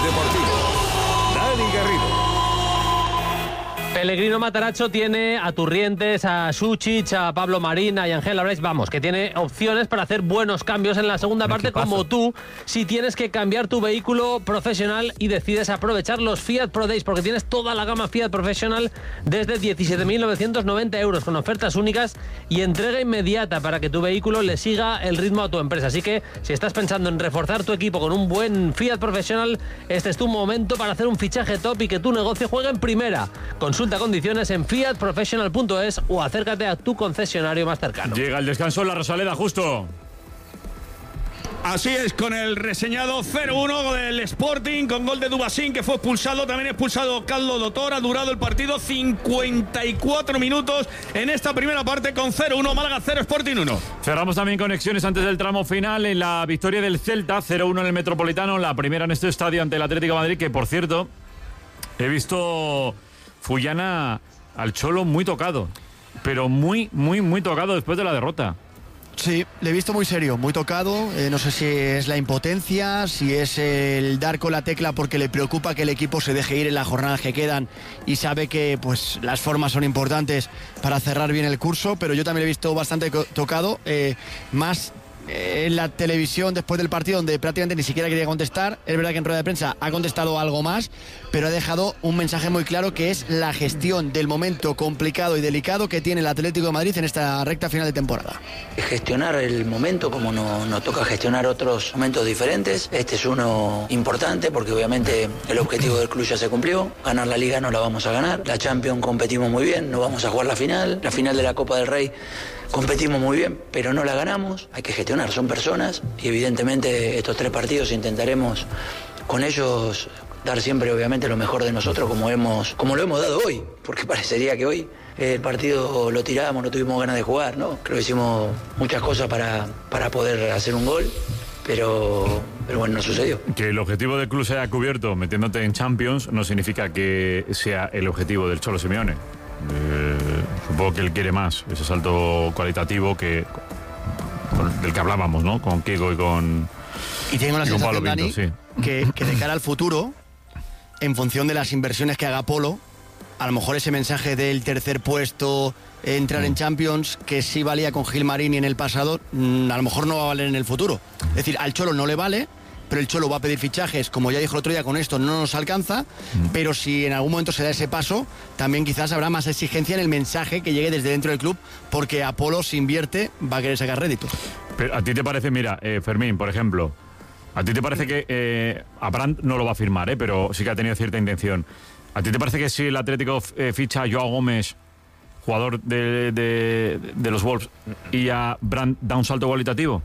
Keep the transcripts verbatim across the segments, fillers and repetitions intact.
Deportivo. Dani Garrido. Pellegrino Matarazzo tiene a Turrientes, a Suchic, a Pablo Marín, a Ángel Labreix, vamos, que tiene opciones para hacer buenos cambios en la segunda parte, equipazo. Como tú, si tienes que cambiar tu vehículo profesional y decides aprovechar los Fiat Pro Days, porque tienes toda la gama Fiat profesional desde diecisiete mil novecientos noventa euros, con ofertas únicas y entrega inmediata para que tu vehículo le siga el ritmo a tu empresa. Así que, si estás pensando en reforzar tu equipo con un buen Fiat profesional, este es tu momento para hacer un fichaje top y que tu negocio juegue en primera. Consulta condiciones en fiat professional punto es o acércate a tu concesionario más cercano. Llega el descanso en la Rosaleda, justo. Así es, con el reseñado cero uno del Sporting, con gol de Dubasín, que fue expulsado, también expulsado Caldo Doctor. Ha durado el partido cincuenta y cuatro minutos en esta primera parte, con cero uno, Málaga cero, Sporting uno. Cerramos también conexiones antes del tramo final en la victoria del Celta, cero uno en el Metropolitano, la primera en este estadio ante el Atlético de Madrid, que por cierto, he visto Fullana al Cholo muy tocado, pero muy, muy, muy tocado después de la derrota. Sí, le he visto muy serio, muy tocado. Eh, no sé si es la impotencia, si es el dar con la tecla porque le preocupa que el equipo se deje ir en las jornadas que quedan y sabe que pues las formas son importantes para cerrar bien el curso, pero yo también le he visto bastante co- tocado, eh, más en la televisión después del partido, donde prácticamente ni siquiera quería contestar. Es verdad que en rueda de prensa ha contestado algo más, pero ha dejado un mensaje muy claro, que es la gestión del momento complicado y delicado que tiene el Atlético de Madrid en esta recta final de temporada. Gestionar el momento como no, nos toca gestionar otros momentos diferentes. Este es uno importante porque obviamente el objetivo del club ya se cumplió. Ganar la Liga no la vamos a ganar. La Champions competimos muy bien, no vamos a jugar la final. La final de la Copa del Rey competimos muy bien, pero no la ganamos. Hay que gestionar, son personas y evidentemente estos tres partidos intentaremos con ellos dar siempre obviamente lo mejor de nosotros, como hemos como lo hemos dado hoy, porque parecería que hoy el partido lo tiramos, no tuvimos ganas de jugar, ¿no? Creo que hicimos muchas cosas para, para poder hacer un gol, pero, pero bueno, no sucedió. Que el objetivo del club se haya cubierto metiéndote en Champions no significa que sea el objetivo del Cholo Simeone. Eh, supongo que él quiere más, ese salto cualitativo que con, del que hablábamos, ¿no? Con Kiko y con y tengo la y con sensación, Pablo Dani, Pinto, sí. que, que de cara al futuro, en función de las inversiones que haga Polo, a lo mejor ese mensaje del tercer puesto, entrar en Champions, que sí valía con Gilmarín y en el pasado, a lo mejor no va a valer en el futuro. Es decir, al Cholo no le vale, pero el Cholo va a pedir fichajes, como ya dijo el otro día, con esto no nos alcanza, mm. pero si en algún momento se da ese paso, también quizás habrá más exigencia en el mensaje que llegue desde dentro del club, porque Apolo, si invierte, va a querer sacar rédito. Pero a ti te parece, mira, eh, Fermín, por ejemplo, a ti te parece que eh, a Brandt no lo va a firmar, eh, pero sí que ha tenido cierta intención. ¿A ti te parece que si el Atlético eh, ficha a Joao Gómez, jugador de, de, de los Wolves, y a Brandt da un salto cualitativo?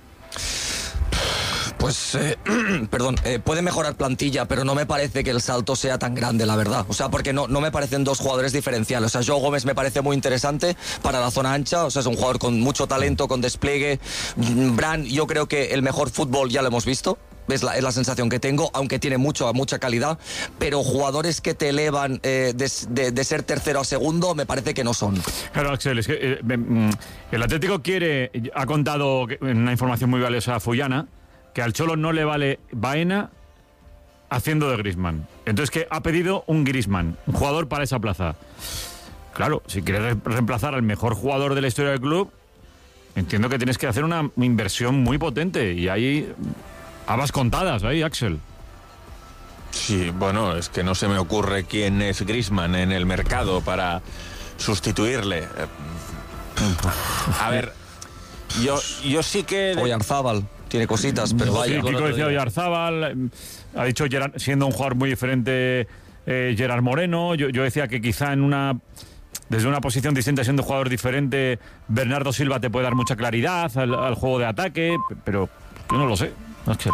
Pues, eh, perdón, eh, puede mejorar plantilla, pero no me parece que el salto sea tan grande, la verdad. O sea, porque no, no me parecen dos jugadores diferenciales. O sea, Joao Gómez me parece muy interesante para la zona ancha. O sea, es un jugador con mucho talento, con despliegue. Brandt, yo creo que el mejor fútbol ya lo hemos visto. Es la, es la sensación que tengo, aunque tiene mucho, mucha calidad, pero jugadores que te elevan eh, de, de, de ser tercero a segundo, me parece que no son. Claro, Axel, es que eh, el Atlético quiere, ha contado una información muy valiosa a Fullana, que al Cholo no le vale Baena haciendo de Griezmann. Entonces, que ha pedido un Griezmann, un jugador para esa plaza. Claro, si quieres re- reemplazar al mejor jugador de la historia del club, entiendo que tienes que hacer una inversión muy potente, y hay habas contadas ahí, Axel. Sí, bueno, es que no se me ocurre quién es Griezmann en el mercado para sustituirle. A ver, yo, yo sí que... Oyarzábal tiene cositas, pero vaya. Sí, Kiko decía Oyarzábal, ha dicho Gerard, siendo un jugador muy diferente, eh, Gerard Moreno. Yo, yo decía que quizá en una... desde una posición distinta, siendo un jugador diferente, Bernardo Silva te puede dar mucha claridad al, al juego de ataque, pero yo no lo sé, Axel.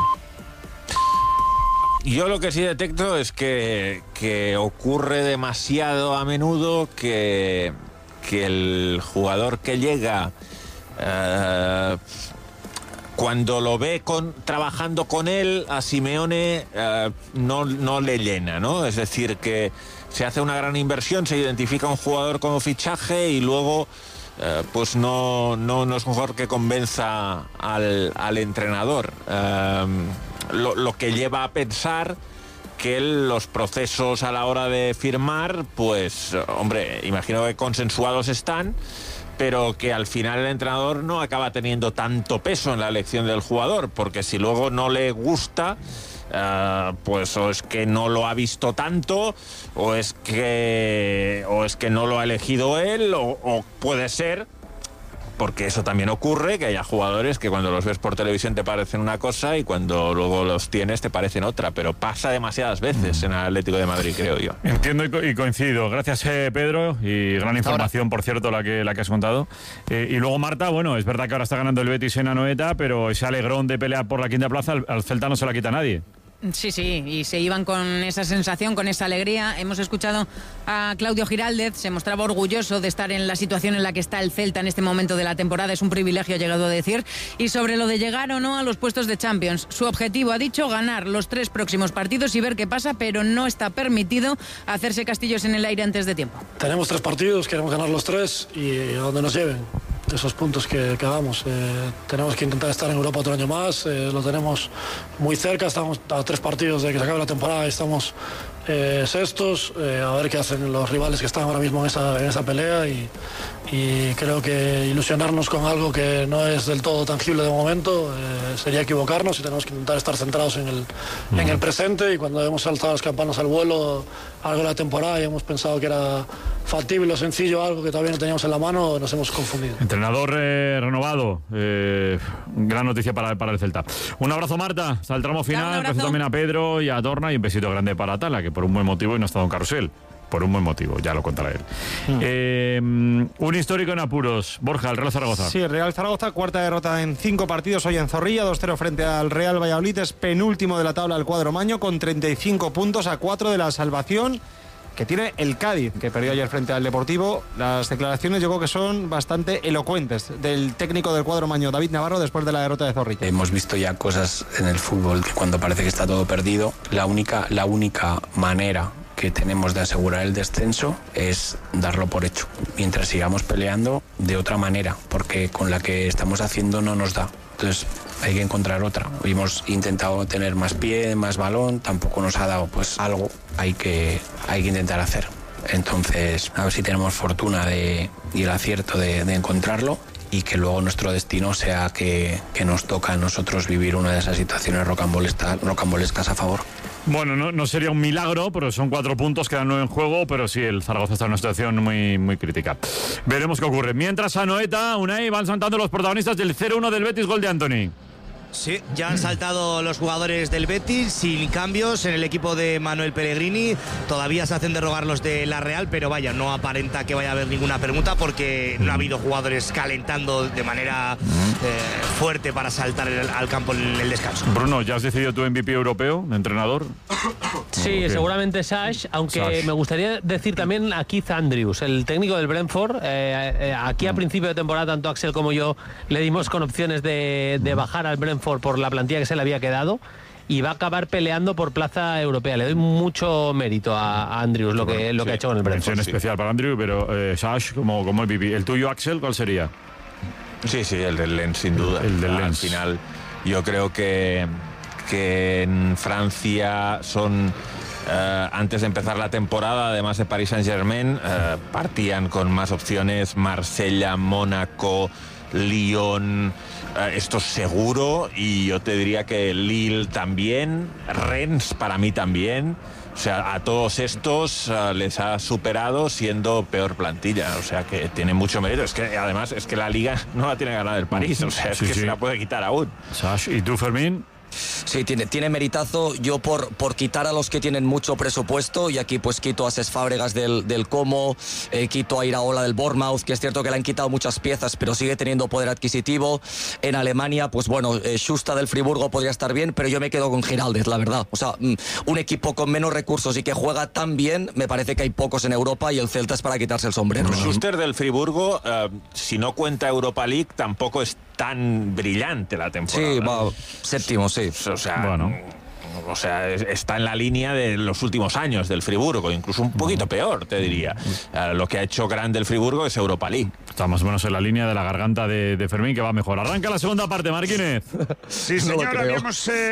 Yo lo que sí detecto es que, que ocurre demasiado a menudo que, que el jugador que llega, eh, cuando lo ve con, trabajando con él, a Simeone eh, no, no le llena, ¿no? Es decir, que se hace una gran inversión, se identifica un jugador como fichaje y luego eh, pues no, no, no es un jugador que convenza al, al entrenador. Eh, lo, lo que lleva a pensar que los procesos a la hora de firmar, pues, hombre, imagino que consensuados están, pero que al final el entrenador no acaba teniendo tanto peso en la elección del jugador, porque si luego no le gusta, uh, pues o es que no lo ha visto tanto, o es que, o es que no lo ha elegido él, o, o puede ser, porque eso también ocurre, que haya jugadores que cuando los ves por televisión te parecen una cosa y cuando luego los tienes te parecen otra, pero pasa demasiadas veces en el Atlético de Madrid, creo yo. Entiendo y, co y coincido. Gracias, eh, Pedro, y gran información, ahora, por cierto, la que, la que has contado. Eh, y luego, Marta, bueno, es verdad que ahora está ganando el Betis en Anoeta, pero ese alegrón de pelear por la quinta plaza al, al Celta no se la quita nadie. Sí, sí, y se iban con esa sensación, con esa alegría. Hemos escuchado a Claudio Giraldez, se mostraba orgulloso de estar en la situación en la que está el Celta en este momento de la temporada. Es un privilegio, ha llegado a decir. Y sobre lo de llegar o no a los puestos de Champions, su objetivo, ha dicho, ganar los tres próximos partidos y ver qué pasa, pero no está permitido hacerse castillos en el aire antes de tiempo. Tenemos tres partidos, queremos ganar los tres y a donde nos lleven. Esos puntos que, que hagamos. Eh, tenemos que intentar estar en Europa otro año más, eh, lo tenemos muy cerca, estamos a tres partidos de que se acabe la temporada, estamos eh, sextos, eh, a ver qué hacen los rivales que están ahora mismo en esa, en esa pelea y, y creo que ilusionarnos con algo que no es del todo tangible de momento eh, sería equivocarnos y tenemos que intentar estar centrados en el, mm. en el presente, y cuando hemos alzado las campanas al vuelo algo de la temporada y hemos pensado que era factible o sencillo, algo que todavía no teníamos en la mano, nos hemos confundido. Entrenador eh, renovado, eh, gran noticia para, para el Celta. Un abrazo, Marta, hasta el tramo final. Un beso también a Pedro y a Torna, y un besito grande para Tala, que por un buen motivo y no ha estado en carrusel. Por un buen motivo, ya lo contará él. Mm. Eh, un histórico en apuros. Borja, el Real Zaragoza. Sí, Real Zaragoza, cuarta derrota en cinco partidos hoy en Zorrilla, dos cero frente al Real Valladolid. Es penúltimo de la tabla del cuadro maño con treinta y cinco puntos, a cuatro de la salvación que tiene el Cádiz, que perdió ayer frente al Deportivo. Las declaraciones yo creo que son bastante elocuentes del técnico del cuadro maño, David Navarro, después de la derrota de Zorrilla. Hemos visto ya cosas en el fútbol que cuando parece que está todo perdido, la única, la única manera que tenemos de asegurar el descenso es darlo por hecho, mientras sigamos peleando de otra manera, porque con la que estamos haciendo no nos da. Entonces hay que encontrar otra. Hoy hemos intentado tener más pie, más balón, tampoco nos ha dado, pues algo hay que, hay que intentar hacer. Entonces a ver si tenemos fortuna de, y el acierto de, de encontrarlo, y que luego nuestro destino sea que, que nos toca a nosotros vivir una de esas situaciones rocambolescas, rocambolescas a favor. Bueno, no, no sería un milagro, pero son cuatro puntos, quedan nueve en juego, pero sí, el Zaragoza está en una situación muy, muy crítica. Veremos qué ocurre. Mientras a Noeta, Unai, van saltando los protagonistas del cero uno del Betis, gol de Antony. Sí, ya han saltado los jugadores del Betis sin cambios en el equipo de Manuel Pellegrini. Todavía se hacen de rogar los de la Real, pero vaya, no aparenta que vaya a haber ninguna permuta porque no ha habido jugadores calentando de manera eh, fuerte para saltar el, al campo en el descanso. Bruno, ¿ya has decidido tu M V P europeo, de entrenador? Sí, seguramente Sash, aunque Sash. Me gustaría decir también a Keith Andrews, el técnico del Brentford. Eh, eh, aquí a principio de temporada, tanto Axel como yo le dimos con opciones de, de bajar al Brentford por la plantilla que se le había quedado, y va a acabar peleando por plaza europea. Le doy mucho mérito a Andrews lo que, lo sí, que ha hecho con el Brentford. Mención especial para Andrews, pero eh, Sash como, como el M V P. ¿El tuyo, Axel, cuál sería? Sí, sí, el del Lens, sin duda. El del Lens. Al final, yo creo que, que en Francia son... Uh, antes de empezar la temporada, además de Paris Saint-Germain, uh, partían con más opciones: Marsella, Mónaco, Lyon, uh, esto seguro, y yo te diría que Lille también, Rennes para mí también. O sea, a todos estos uh, les ha superado siendo peor plantilla. O sea, que tiene mucho mérito. Es que además es que la Liga no la tiene ganada el París. O sea, es sí, que sí. se la puede quitar aún. Sash, ¿y tú, Fermín? Sí, tiene, tiene meritazo. Yo por, por quitar a los que tienen mucho presupuesto, y aquí pues quito a Cesc Fábregas del, del Como, eh, quito a Iraola del Bournemouth, que es cierto que le han quitado muchas piezas, pero sigue teniendo poder adquisitivo. En Alemania, pues bueno, eh, Schuster del Friburgo podría estar bien, pero yo me quedo con Giraldez, la verdad. O sea, un equipo con menos recursos y que juega tan bien, me parece que hay pocos en Europa, y el Celta es para quitarse el sombrero. ¿no? Schuster del Friburgo, uh, si no cuenta Europa League, tampoco es tan brillante la temporada. Sí, va séptimo, sí. O sea, bueno. O sea, está en la línea de los últimos años del Friburgo, incluso un poquito peor, te diría. Lo que ha hecho grande el Friburgo es Europa League. Está más o menos en la línea de la garganta de, de Fermín, que va mejor. Arranca la segunda parte, Marquínez. Sí, señor, no habíamos... Eh...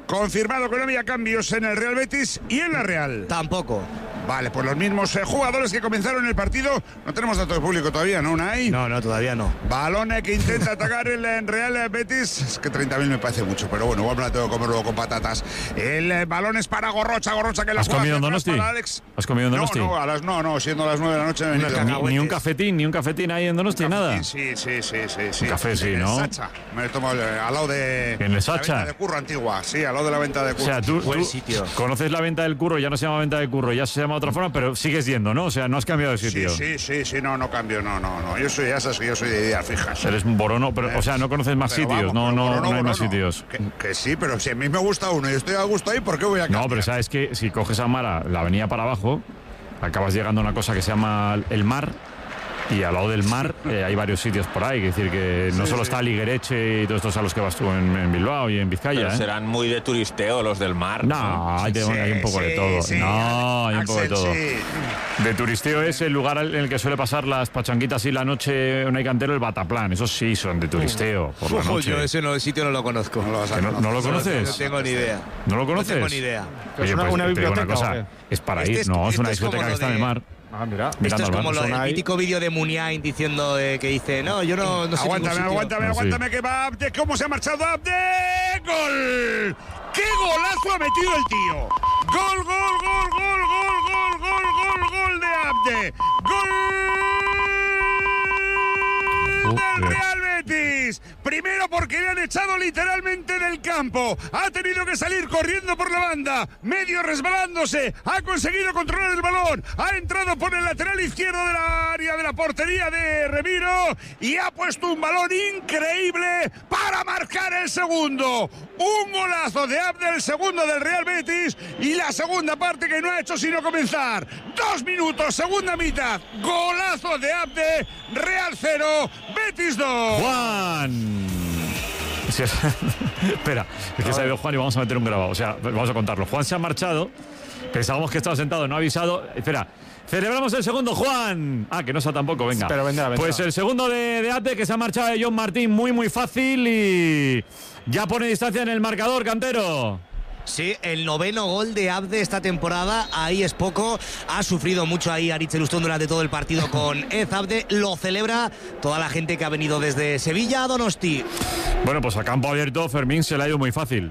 Confirmado que no había cambios en el Real Betis y en la Real. Tampoco. Vale, pues los mismos eh, jugadores que comenzaron el partido. No tenemos datos de público todavía, ¿no, Unai? No, no, todavía no. Balón que intenta atacar el eh, Real Betis. Es que treinta mil me parece mucho, pero bueno, igual me la tengo que comer luego con patatas. El eh, balón es para Gorrocha, Gorrocha que la ¿Has juega comido en atrás Donosti? para Alex. ¿Has comido en Donosti? No, no, a las, no, no, siendo las nueve de la noche. No he venido. Ni, ni un cafetín, ni un cafetín ahí en Donosti, nada. Sí, sí, sí, sí, sí. Un café, sí, en ¿no? El Sacha. Me lo tomo al lado de. ¿En el Sacha? La venta de Curro antigua, sí, al lado de la venta de Curro. O sea, tú, tú conoces la venta del Curro, ya no se llama venta del Curro, ya se llama de otra forma, pero sigues yendo, ¿no? O sea, no has cambiado de sitio. Sí, sí, sí, sí, no, no cambio, no, no, no. Yo soy, ya sabes que yo soy de ideas fijas. Eres un borono, pero, o sea, no conoces más Pero sitios, vamos, no, pero no, borono, no hay más borono. sitios. Que, que sí, pero si a mí me gusta uno y estoy a gusto ahí, ¿por qué voy a cambiar? No, pero sabes que si coges a Mara, la avenida para abajo, acabas llegando a una cosa que se llama el Mar. Y al lado del mar eh, hay varios sitios por ahí, es decir, que no Sí, solo sí. está Liguereche y todos estos a los que vas tú en, en Bilbao y en Vizcaya. Pero ¿eh? serán muy de turisteo los del mar. No, hay, de- Sí, hay un poco de sí, todo. sí. No, hay un poco de Axel, todo. sí. De turisteo es el lugar en el que suele pasar las pachanguitas y la noche en Cantero, el Bataplan. Esos sí son de turisteo por la Ojo, noche. yo ese no, el sitio no lo conozco. No lo, ¿Que no- no lo conoces? No tengo ni idea. ¿No lo conoces? No tengo ni idea. Oye, ¿Es una- pues una te digo biblioteca cosa, o qué? es para Este ir, es- no, es esto una es como discoteca que lo está en de- el mar. Ah, mira. Esto Mirando es al como mar. lo del mítico vídeo de Muniain diciendo eh, que dice, no, yo no, no sé Aguántame, ningún sitio. aguántame, aguántame, que va Abde. ¿Cómo se ha marchado Abde? ¡Gol! ¡Qué golazo ha metido el tío! ¡Gol, gol, gol, gol, gol, gol, gol, gol, gol de Abde! ¡Gol del Real Betis! Primero porque le han echado literalmente del campo. Ha tenido que salir corriendo por la banda, medio resbalándose. Ha conseguido controlar el balón. Ha entrado por el lateral izquierdo de la área de la portería de Remiro y ha puesto un balón increíble para marcar el segundo. Un golazo de Abde, el segundo del Real Betis, y la segunda parte que no ha hecho sino comenzar. Dos minutos, segunda mitad. Golazo de Abde, Real cero, Betis dos. Juan. Sí, es- Espera, es que se ha ido Juan y vamos a meter un grabado. O sea, vamos a contarlo. Juan se ha marchado. Pensábamos que estaba sentado, no ha avisado. Espera. Celebramos el segundo, Juan. Ah, que no sea tampoco, venga. Pero vendrá, vendrá. Pues el segundo de, de Ate, que se ha marchado de John Martín, muy, muy fácil y ya pone distancia en el marcador, Cantero. Sí, el noveno gol de Abde esta temporada, ahí es poco, ha sufrido mucho ahí Aritz Elustón durante todo el partido con Ez Abde, lo celebra toda la gente que ha venido desde Sevilla a Donosti. Bueno, pues a campo abierto, Fermín se le ha ido muy fácil.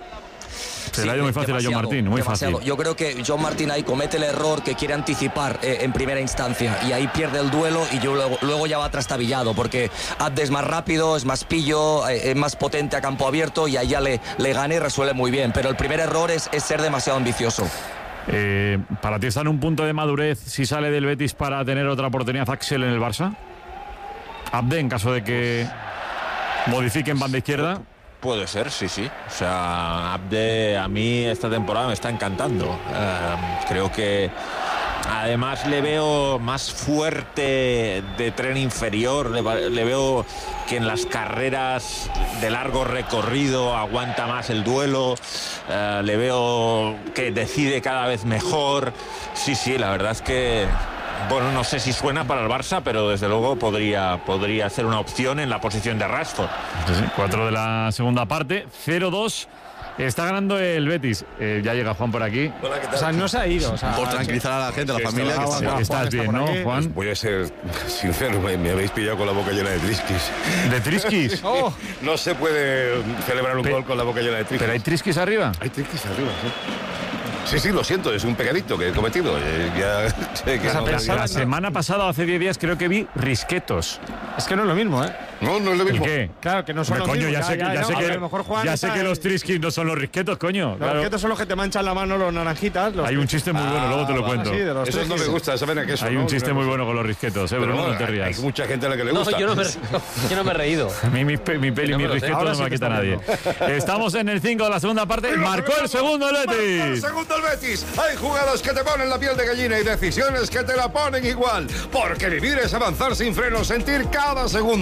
Se Sí, le ha ido muy fácil a John demasiado, Martín, muy demasiado. fácil. Yo creo que John Martín ahí comete el error que quiere anticipar eh, en primera instancia y ahí pierde el duelo y yo luego, luego ya va trastabillado porque Abde es más rápido, es más pillo, eh, es más potente a campo abierto y ahí ya le, le gana y resuelve muy bien. Pero el primer error es, es ser demasiado ambicioso. Eh, ¿Para ti está en un punto de madurez si sale del Betis para tener otra oportunidad Axel en el Barça? Abde, en caso de que modifiquen banda izquierda. Puede ser, sí, sí. O sea, Abde a mí esta temporada me está encantando. Eh, creo que además le veo más fuerte de tren inferior. Le, va- le veo que en las carreras de largo recorrido aguanta más el duelo. Eh, le veo que decide cada vez mejor. Sí, sí, la verdad es que... Bueno, no sé si suena para el Barça, pero desde luego podría, podría ser una opción en la posición de Rashford. Sí, sí, cuatro de la segunda parte, cero dos. Está ganando el Betis. Eh, ya llega Juan por aquí. O sea, no se ha ido. O sea, Por tranquilizar a la gente, a la que familia. está- Que Juan, está- estás bien, ¿no, Juan? Pues voy a ser sincero, me, me habéis pillado con la boca llena de trisquis. ¿De trisquis? Oh. No se puede celebrar un Pe- gol con la boca llena de trisquis. ¿Pero hay trisquis arriba? Hay trisquis arriba, sí. Sí, sí, lo siento, es un pecadito que he cometido. Eh, ya sé que La, no- la- la semana pasada, hace diez días, creo que vi risquetos. Es que no es lo mismo, ¿eh? No, no es lo ¿El mismo. qué? Claro, que no son Hombre, los coño, mismos. ya sé que, ya no, sé a que, lo mejor Juan ya está sé que en- los trisquis no son los risquetos, coño. Los Claro. objetos son los que te manchan la mano, los naranjitas. Los Hay un chiste muy bueno, luego te lo Ah, cuento. sí, de los Esos no me trisquis. gusta, saben a queso. Hay ¿no? un chiste muy bueno con los risquetos, eh, Pero Bruno, no, no te hay- rías. Hay mucha gente a la que le No, gusta. yo no me, yo no me he reído. A mí mi, pe- mi peli y no mi me lo sé. risqueto Ahora no sí me que quita está nadie. Estamos en el cinco de la segunda parte. Marcó el segundo el Marcó el Betis. segundo el Betis. Hay jugadas que te ponen la piel de gallina y decisiones que te la ponen igual. Porque vivir es avanzar sin freno, sentir cada segundo.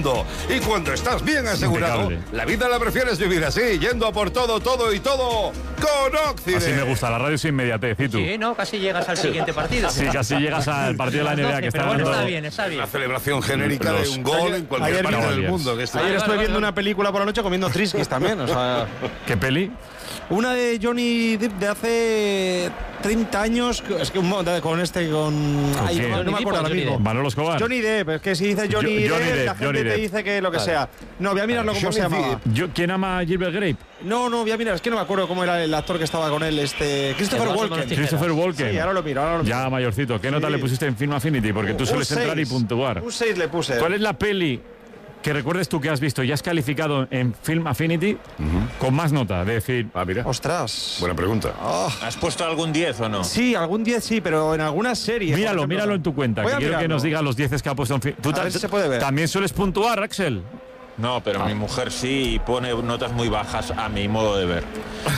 Y cuando estás bien asegurado, Impecable. la vida la prefieres vivir así, yendo a por todo, todo y todo con Occident. Así me gusta, la radio sin inmediatez, ¿y tú? Sí, no, casi llegas al siguiente partido. Sí, casi llegas al partido de la N B A que está Pero bueno, dando... está bien, está bien. La celebración genérica Los- de un gol en cualquier ayer- parte no, del yes. mundo. Que esto- Ayer Vale, estuve vale, viendo vale. una película por la noche comiendo trisquis también. O sea, ¿Qué peli? una de Johnny Depp de hace treinta años. Es que un mo- de- con este, con. Ay, quién? no, no me Johnny acuerdo ahora Depp o mismo. Johnny Manolo Escobar. Johnny Depp, es que si dice Johnny, Jo- Johnny Depp, Depp, la gente Johnny te Depp. dice que lo que sea. No, voy a mirarlo cómo se Johnny llamaba. Depp. Yo, ¿quién ama a Gilbert Grape? No, no, voy a mirar, es que no me acuerdo cómo era el actor que estaba con él, este. Christopher Eduardo Walken. Martínez. Christopher Walken. Sí, ahora lo miro, ahora lo miro. Ya mayorcito. ¿Qué nota Sí. le pusiste en Film Affinity? Porque tú Un sueles entrar y seis. puntuar. Un seis le puse. ¿Cuál es la peli que recuerdes tú que has visto y has calificado en Film Affinity con más nota? De decir, Ah, mira. Ostras. Buena pregunta. ¿Has puesto algún diez o no? Sí, algún diez sí, pero en algunas series. por míralo, ejemplo, míralo en tu cuenta, Voy que a quiero que mirarlo. nos diga los diez que ha puesto en Film. ¿Tú A ta- ver si se puede ver. también sueles puntuar, Axel? No, pero mi mujer sí y pone notas muy bajas a mi modo de ver.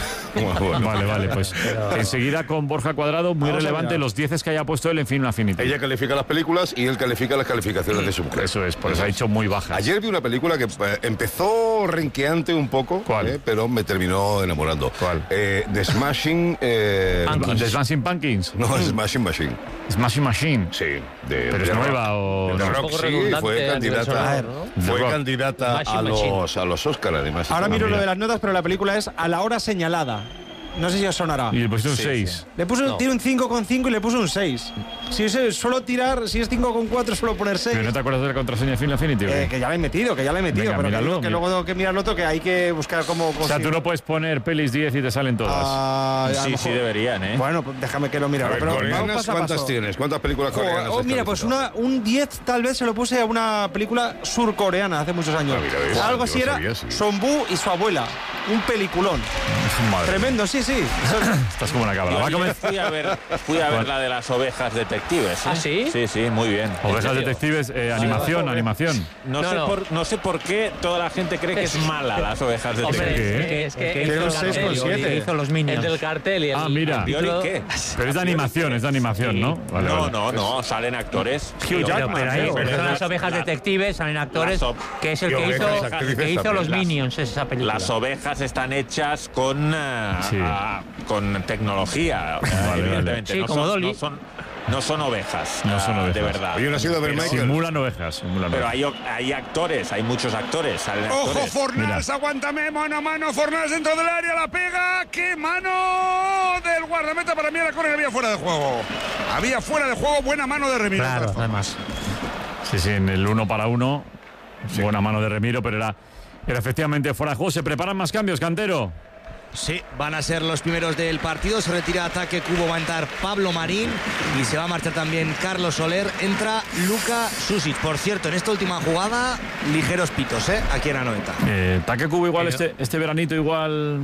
Vale, vale, pues enseguida con Borja Cuadrado, muy Vamos a relevante mirar. los diez que haya puesto él en Film Affinity. Ella califica las películas y él califica las calificaciones de su mujer. Eso es, por eso ha dicho muy bajas. Ayer vi una película que eh, empezó renqueante un poco, ¿Cuál? eh, pero me terminó enamorando. ¿Cuál? Eh, The Smashing... eh, ¿The Smashing Pumpkins? no, Smashing Machine. Smashing Machine. Sí. De, ¿Pero de es rock. nueva o De no? rock, Un poco sí, redundante fue a nivel candidata, sonoro, ¿no? fue The rock. candidata Machine a Machine. los, a los Oscar, además. Ahora miro mira. lo de las notas, pero la película es A la hora señalada. No sé si os sonará. Y le pusiste un Sí, seis. Le puse, No. tiene un cinco coma cinco y le puse un seis. Si es solo tirar, si es cinco coma cuatro, suelo poner seis. ¿Pero no te acuerdas de la contraseña de Film Affinity? o qué? Eh, que ya la he metido, que ya la he metido. Venga, pero que, míralo, digo que mira. luego tengo que mirarlo otro, que hay que buscar cómo O sea, conseguir. tú no puedes poner pelis diez y te salen todas. Ah, a lo Sí, sí mejor- deberían, ¿eh? Bueno, pues déjame que lo mire. A ahora, ver, pero coreanas, vamos paso a ¿cuántas paso. tienes? ¿Cuántas películas Jo, coreanas oh, has mira, pues calificado? una, un diez tal vez se lo puse a una película surcoreana hace muchos años. Ah, mira, ves, Algo yo así lo era sabía, sí. Sonbu y su abuela. Un peliculón. Madre. Tremendo, sí, sí. Estás como una cabra. Yo Va a ayer comer- fui a ver, fui a ver la de las ovejas detectives. ¿eh? ¿Ah, sí? Sí, sí, muy bien. ¿En Ovejas serio? detectives, eh, animación, animación. No, No, sé no. Por, no sé por qué toda la gente cree que es mala las ovejas Hombre, detectives. es que, es que ¿Qué? hizo Tiene un el seis coma cartel, siete. hizo los Minions. El del cartel y el. Ah, mira. el ¿Fiori título- qué? Pero es de animación, es de animación, ¿no? Vale, no, vale. no, no, salen actores. Hugh Sí, Pero, Jackman, pero ahí pero- pero pero son es las la- ovejas la- detectives, salen actores, las o- que es el y que hizo, ovejas actrices que hizo también. los Las- Minions, esa película. Las ovejas están hechas con, eh, Sí. ah, con tecnología, eh, vale. evidentemente. Sí, no, como son, Dolly. no, son, no son ovejas, No son ah, ovejas. de verdad. Oye, ¿no has ido a ver Pero- Michael? Simulan ovejas. Simulan Pero ovejas. hay, o- hay actores, hay muchos actores. Salen Ojo, actores. Fornals, aguántame, mano a mano, Fornals dentro del área, la pega, qué mano del guardameta, para mí era con el había fuera de juego. Había fuera de juego, buena mano de Remiro. Claro, además. Sí, sí, en el uno para uno. Buena mano de Remiro, pero era, era efectivamente fuera de juego. ¿Se preparan más cambios, Cantero? Sí, van a ser los primeros del partido. Se retira ataque Cubo, va a entrar Pablo Marín y se va a marchar también Carlos Soler. Entra Luka Susic. Por cierto, en esta última jugada, ligeros pitos, ¿eh? Aquí en Anoeta. Eh, Taque Cubo igual Pero- este, este veranito igual...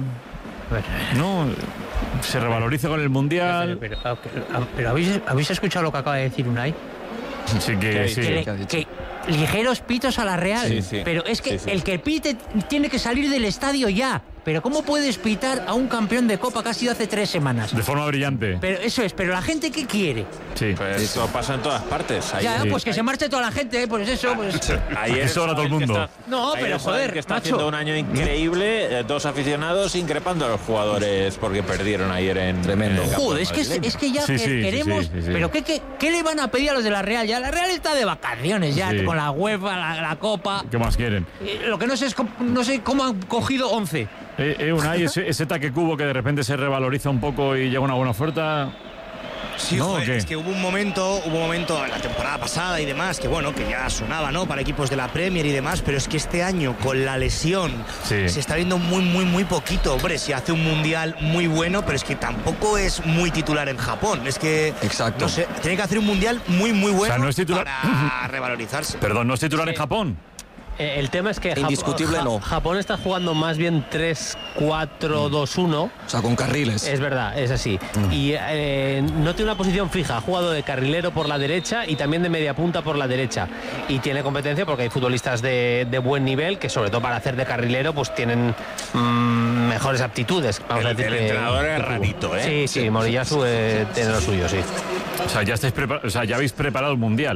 No, se revaloriza con el Mundial. Pero, pero- pero- pero ¿habéis, ¿habéis escuchado lo que acaba de decir Unai? Sí que sí. Que, le- que ligeros pitos a la Real. Sí, sí. Pero es que Sí, sí. el que pite tiene que salir del estadio ya. Pero ¿cómo puedes pitar a un campeón de Copa que ha sido hace tres semanas? De forma brillante. Pero eso es, pero la gente ¿qué quiere? Sí. Pues eso pasa en todas partes. Ayer- Ya, pues que se marche toda la gente, pues eso, pues... Ayer Eso ahora todo el saben que mundo. está- No, ayer pero saben joder, que está macho. haciendo un año increíble, eh, dos aficionados increpando a los jugadores porque perdieron ayer en Tremendo. en el campo Joder, es que, madrileño. es que ya Sí, que- sí, sí, queremos... sí, sí, sí. Pero ¿qué, qué, qué le van a pedir a los de la Real? Ya la Real está de vacaciones ya, Sí. con la UEFA, la, la Copa... ¿Qué más quieren? Eh, Lo que no sé es cómo, no sé cómo han cogido once. Eh, eh, Unai, ese, ese Taque Cubo que de repente se revaloriza un poco y llega una buena oferta. Sí, ¿No, joder, o qué? es que hubo un momento, hubo un momento en la temporada pasada y demás, que bueno, que ya sonaba, ¿no? Para equipos de la Premier y demás, pero es que este año con la lesión Sí. se está viendo muy, muy, muy poquito. Hombre, se hace un mundial muy bueno, pero es que tampoco es muy titular en Japón. Es que, Exacto. no sé, tiene que hacer un mundial muy, muy bueno O sea, no es titular- para revalorizarse. Perdón, ¿no es titular en Japón? Eh, El tema es que Jap- Indiscutible Ja- no. Japón está jugando más bien tres cuatro dos uno. O sea, con carriles. Es verdad, es así. Y eh, no tiene una posición fija. Ha jugado de carrilero por la derecha y también de media punta por la derecha. Y tiene competencia porque hay futbolistas de, de buen nivel que, sobre todo para hacer de carrilero, pues tienen mm, mejores aptitudes. Vamos a El- decir el que- entrenador es que Cubo. rarito, ¿eh? Sí, sí, Moriyasu eh, tiene lo suyo, sí. O sea, ya estáis prepar- o sea, ya habéis preparado el Mundial.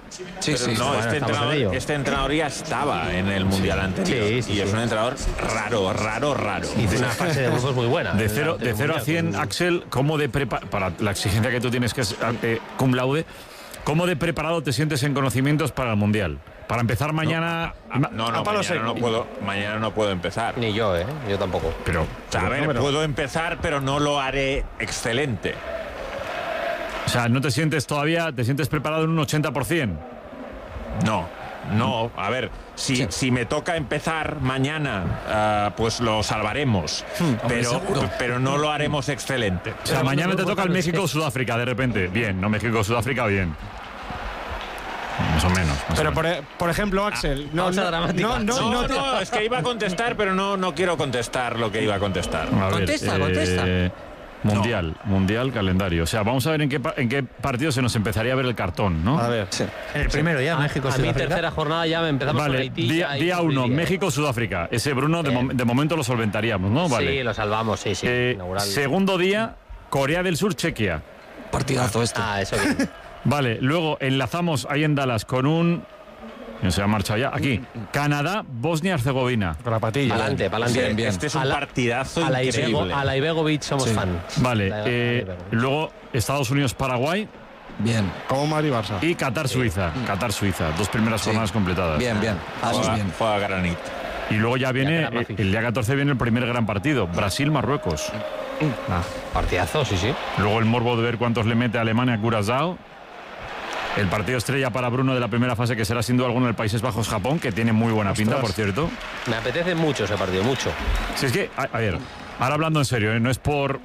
Sí, Pero sí. no, Bueno, este, estamos en ello. entrenador, este entrenador ya estaba en el Mundial anterior. Sí, sí, y sí. es un entrenador raro, raro, raro. Hizo una fase de grupos muy buena. De cero, de cero a cien, Axel, ¿cómo de prepa para la exigencia que tú tienes que es eh, cum laude, ¿cómo de preparado te sientes en conocimientos para el Mundial? Para empezar mañana... No, no, no, mañana no puedo, mañana no puedo empezar. Ni yo, ¿eh? Yo tampoco. Pero, O sea, a ver, pero- puedo empezar, pero no lo haré excelente. O sea, ¿no te sientes todavía, te sientes preparado en un ochenta por ciento? No, no. A ver, si, si me toca empezar mañana, ah, pues lo salvaremos. pero, pero no lo haremos excelente. O sea, mañana te toca el México-Sudáfrica de repente. Bien, no México-Sudáfrica, bien. Más o menos. más Pero o por, e- por ejemplo, Axel, no, pausa no, dramática. no, no, No, no te- no, es que iba a contestar, pero no, no quiero contestar lo que iba a contestar. menos. A ver, Contesta, eh, contesta. Mundial, mundial, calendario. O sea, vamos a ver en qué, pa- en qué partido se nos empezaría a ver el cartón, ¿no? A ver. En el primero ya, México, A mi Sudáfrica. tercera jornada ya empezamos con Vale, Haití. día, ya ahí día uno, sufriría. México-Sudáfrica. Ese Bruno, de, Bien. mom- de momento lo solventaríamos, ¿no? Vale. Sí, lo salvamos, sí, sí. Eh, Inaugural. segundo día, Corea del Sur, Chequia. Partidazo este. Ah, eso bien. Vale, luego enlazamos ahí en Dallas con un... No se ha marchado ya. Aquí, Canadá, Bosnia-Herzegovina. Con la patilla. Pa'lante, pa'lante. Bien, bien. Este es un A la- partidazo A la, Ibego, increíble. a la Ibegovic somos Sí. fan. Vale, La- la eh, Ibegovic. luego Estados Unidos-Paraguay Bien, Como Madrid Barça. y Qatar-Suiza. Qatar-Suiza, dos primeras Sí. jornadas completadas. bien, bien. Vamos Juega, bien. juega Granit. Y luego ya viene, Ya queda eh, Mafi. el día catorce viene el primer gran partido, Brasil-Marruecos. Ah, partidazo, sí, sí. Luego el morbo de ver cuántos le mete Alemania a Curazao. El partido estrella para Bruno de la primera fase, que será sin duda alguno el Países Bajos-Japón, que tiene muy buena pinta, por cierto. Me apetece mucho ese partido, mucho. Si es que, a, a ver, ahora hablando en serio, ¿eh? no es por...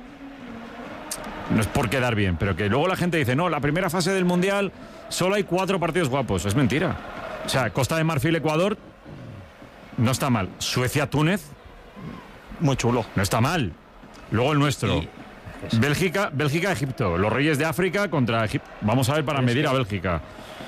No es por quedar bien, pero que luego la gente dice, no, la primera fase del Mundial solo hay cuatro partidos guapos. Es mentira. O sea, Costa de Marfil, Ecuador, no está mal. Suecia-Túnez, Muy chulo. no está mal. Luego el nuestro. Bélgica, Bélgica, Egipto. Los Reyes de África contra Egipto. Vamos a ver para medir a Bélgica.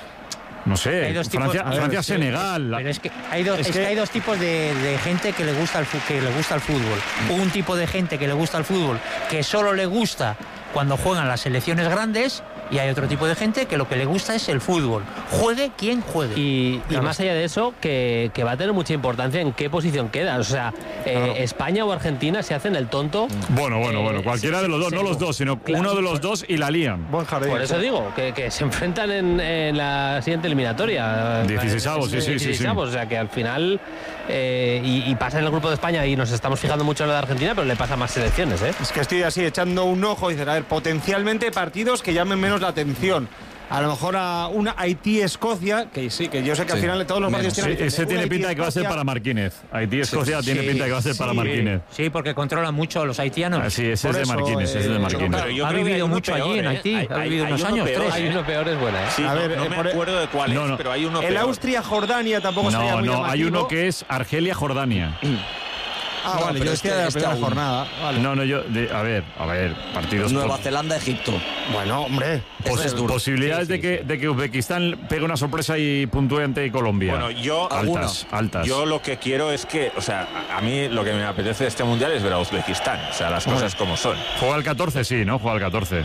No sé, Hay dos tipos- Francia, a ver, Francia sí, Senegal. Pero es que hay, dos, Es es que- que hay dos tipos de, de gente que le gusta el fu- que le gusta el fútbol. Un tipo de gente que le gusta el fútbol que solo le gusta cuando juegan las selecciones grandes, y hay otro tipo de gente que lo que le gusta es el fútbol. Juegue quien juegue. Y, y más allá de eso, que, que va a tener mucha importancia en qué posición queda. O sea, eh, España o Argentina se hacen el tonto. Bueno, bueno, Eh, bueno. Cualquiera sí, de los dos, sí, no los dos, sino claro. uno de los dos y la lían. Buen jardín. Por eso digo, que, que se enfrentan en, en la siguiente eliminatoria. Dieciseisavos, sí, sí, sí, sí. Dieciseisavos, o sea que al final. eh, y, y pasa en el grupo de España y nos estamos fijando mucho en lo de Argentina, pero le pasa a más selecciones, ¿eh? Es que estoy así echando un ojo y dices, a ver, potencialmente partidos que llamen menos la atención. A lo mejor a una Haití-Escocia, que sí, que yo sé que al Sí, final de todos los partidos Sí, tienen ese una tiene pinta de que va a ser Haití-Escocia- para Marquínez. Haití-Escocia tiene Sí, pinta de que va a ser para sí. Marquínez. Sí, porque controlan mucho a los haitianos. Ah, sí, ese Por es de eso, Marquínez, ese es de eh, Marquínez. Pero yo Ha creo que vivido hay uno mucho allí peor, en ¿eh? Haití, Hay- ha hay- vivido hay unos uno años, peor, tres. Hay uno peor, es buena, ¿eh? Sí, A no, ver, no eh, me por- acuerdo de cuál No, es, no. pero hay uno El peor. Austria-Jordania tampoco sería No, muy no, hay llamativo. uno que es Argelia-Jordania. Ah, No, vale, pero yo decía este- de la este primera aún. jornada. Vale. No, no, yo. de- a ver, a ver, partidos. Nueva pos- Zelanda, Egipto. Bueno, hombre. Este pos- es duro. posibilidades Sí, sí, de, que, de que Uzbekistán pegue una sorpresa y puntúe ante Colombia. Bueno, yo, altas, altas. yo lo que quiero es que, o sea, a a mí lo que me apetece de este mundial es ver a Uzbekistán, o sea, las cosas como son. Juega el catorce, sí, ¿no? Juega el catorce.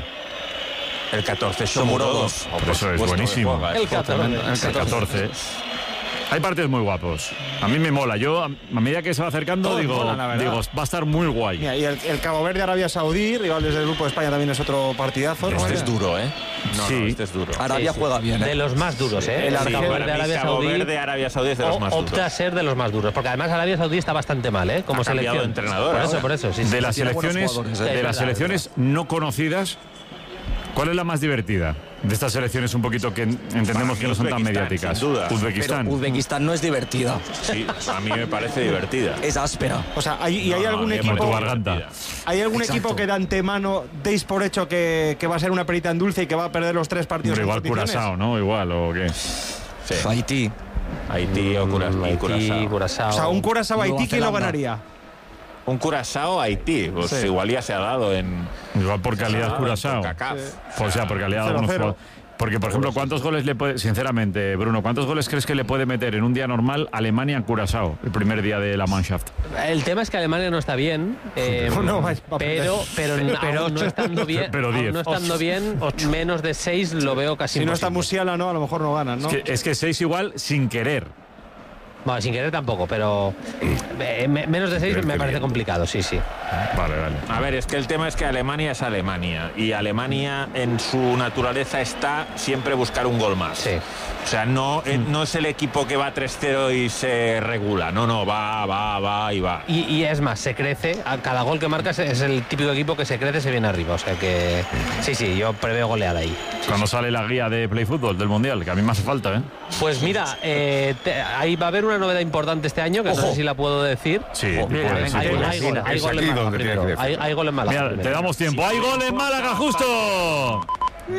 El catorce Shomurodov. Por eso es buenísimo. El catorce. El catorce. Hay partidos muy guapos. A mí me mola. Yo, a a medida que se va acercando, Todos digo, molan, la verdad. digo, va a estar muy guay. Mira, y el, el Cabo Verde, Arabia Saudí, rivales del grupo de España, también es otro partidazo. ¿no? Este es duro, ¿eh? No, Sí. no, este es duro. Arabia Sí, sí. juega bien, ¿eh? De los más duros, ¿eh? El El Argelia- Cabo Para Verde, mí, Arabia Cabo Saudí Verde, Arabia Saudí es de los o- más opta a duros. ser de los más duros, porque además Arabia Saudí está bastante mal, ¿eh? Como Ha cambiado selección. de entrenador Por ahora. eso, por eso, sí, sí. De las tiene buenos selecciones, jugadores, ¿eh? de Es las verdad, selecciones no conocidas, ¿cuál es la más divertida? De estas selecciones un poquito que entendemos mí, que no son tan Uzbekistán, mediáticas. sin duda. Uzbekistán. Pero Uzbekistán no es divertida. Sí, a mí me parece divertida. Es áspera. O sea, hay, ¿y No, hay no, algún a mí me Como tu equipo parece garganta. divertida. hay algún Exacto. equipo que de antemano deis por hecho que, que va a ser una perita en dulce y que va a perder los tres partidos? Hombre, en igual competiciones? Curazao, ¿no? Igual, ¿o qué? Sí. Haití. Haití o Cura- y Haití, Curazao. Curazao. O sea, un Curazao Haití, Nueva ¿quién lo Zelanda. ganaría? Un Curazao Haití, pues Sí. igual ya se ha dado en Igual por calidad Ah, Curazao. CONCACAF. O sea, por calidad Cero, algunos cero. jugadores. Porque, por ejemplo, ¿cuántos goles le puede, sinceramente, Bruno, cuántos goles crees que le puede meter en un día normal Alemania en Curazao, el primer día de la Mannschaft? El tema es que Alemania no está bien, eh, no, no, pero, pero, pero, pero no estando bien, pero no estando bien menos de seis lo veo casi Si imposible. no está Musiala, no, a lo mejor no ganan, ¿no? Es que, es que seis igual sin querer. Bueno, sin querer tampoco, pero eh, me, menos de seis me parece complicado, sí, sí. Vale, vale. A ver, es que el tema es que Alemania es Alemania y Alemania en su naturaleza está siempre buscar un gol más. Sí. O sea, no, eh, no es el equipo que va tres cero y se regula. No, no, va, va, va y va. Y, y es más, se crece. A cada gol que marcas es el típico equipo que se crece, se viene arriba. O sea que sí, sí, yo preveo goleada ahí. Sí, Cuando sí. sale la guía de Play Fútbol del Mundial, que a mí me hace falta, ¿eh? Pues mira, eh, te, ahí va a haber una novedad importante este año, que Ojo. no sé si la puedo decir. Sí, Ojo, puedes, hay, sí, hay, puedes. hay gol, hay Es gol aquí en Málaga donde tiene primero. que decir. Hay, hay gol en Málaga. Mira, primero. te damos tiempo. ¡Hay gol en Málaga, justo! ¡Gol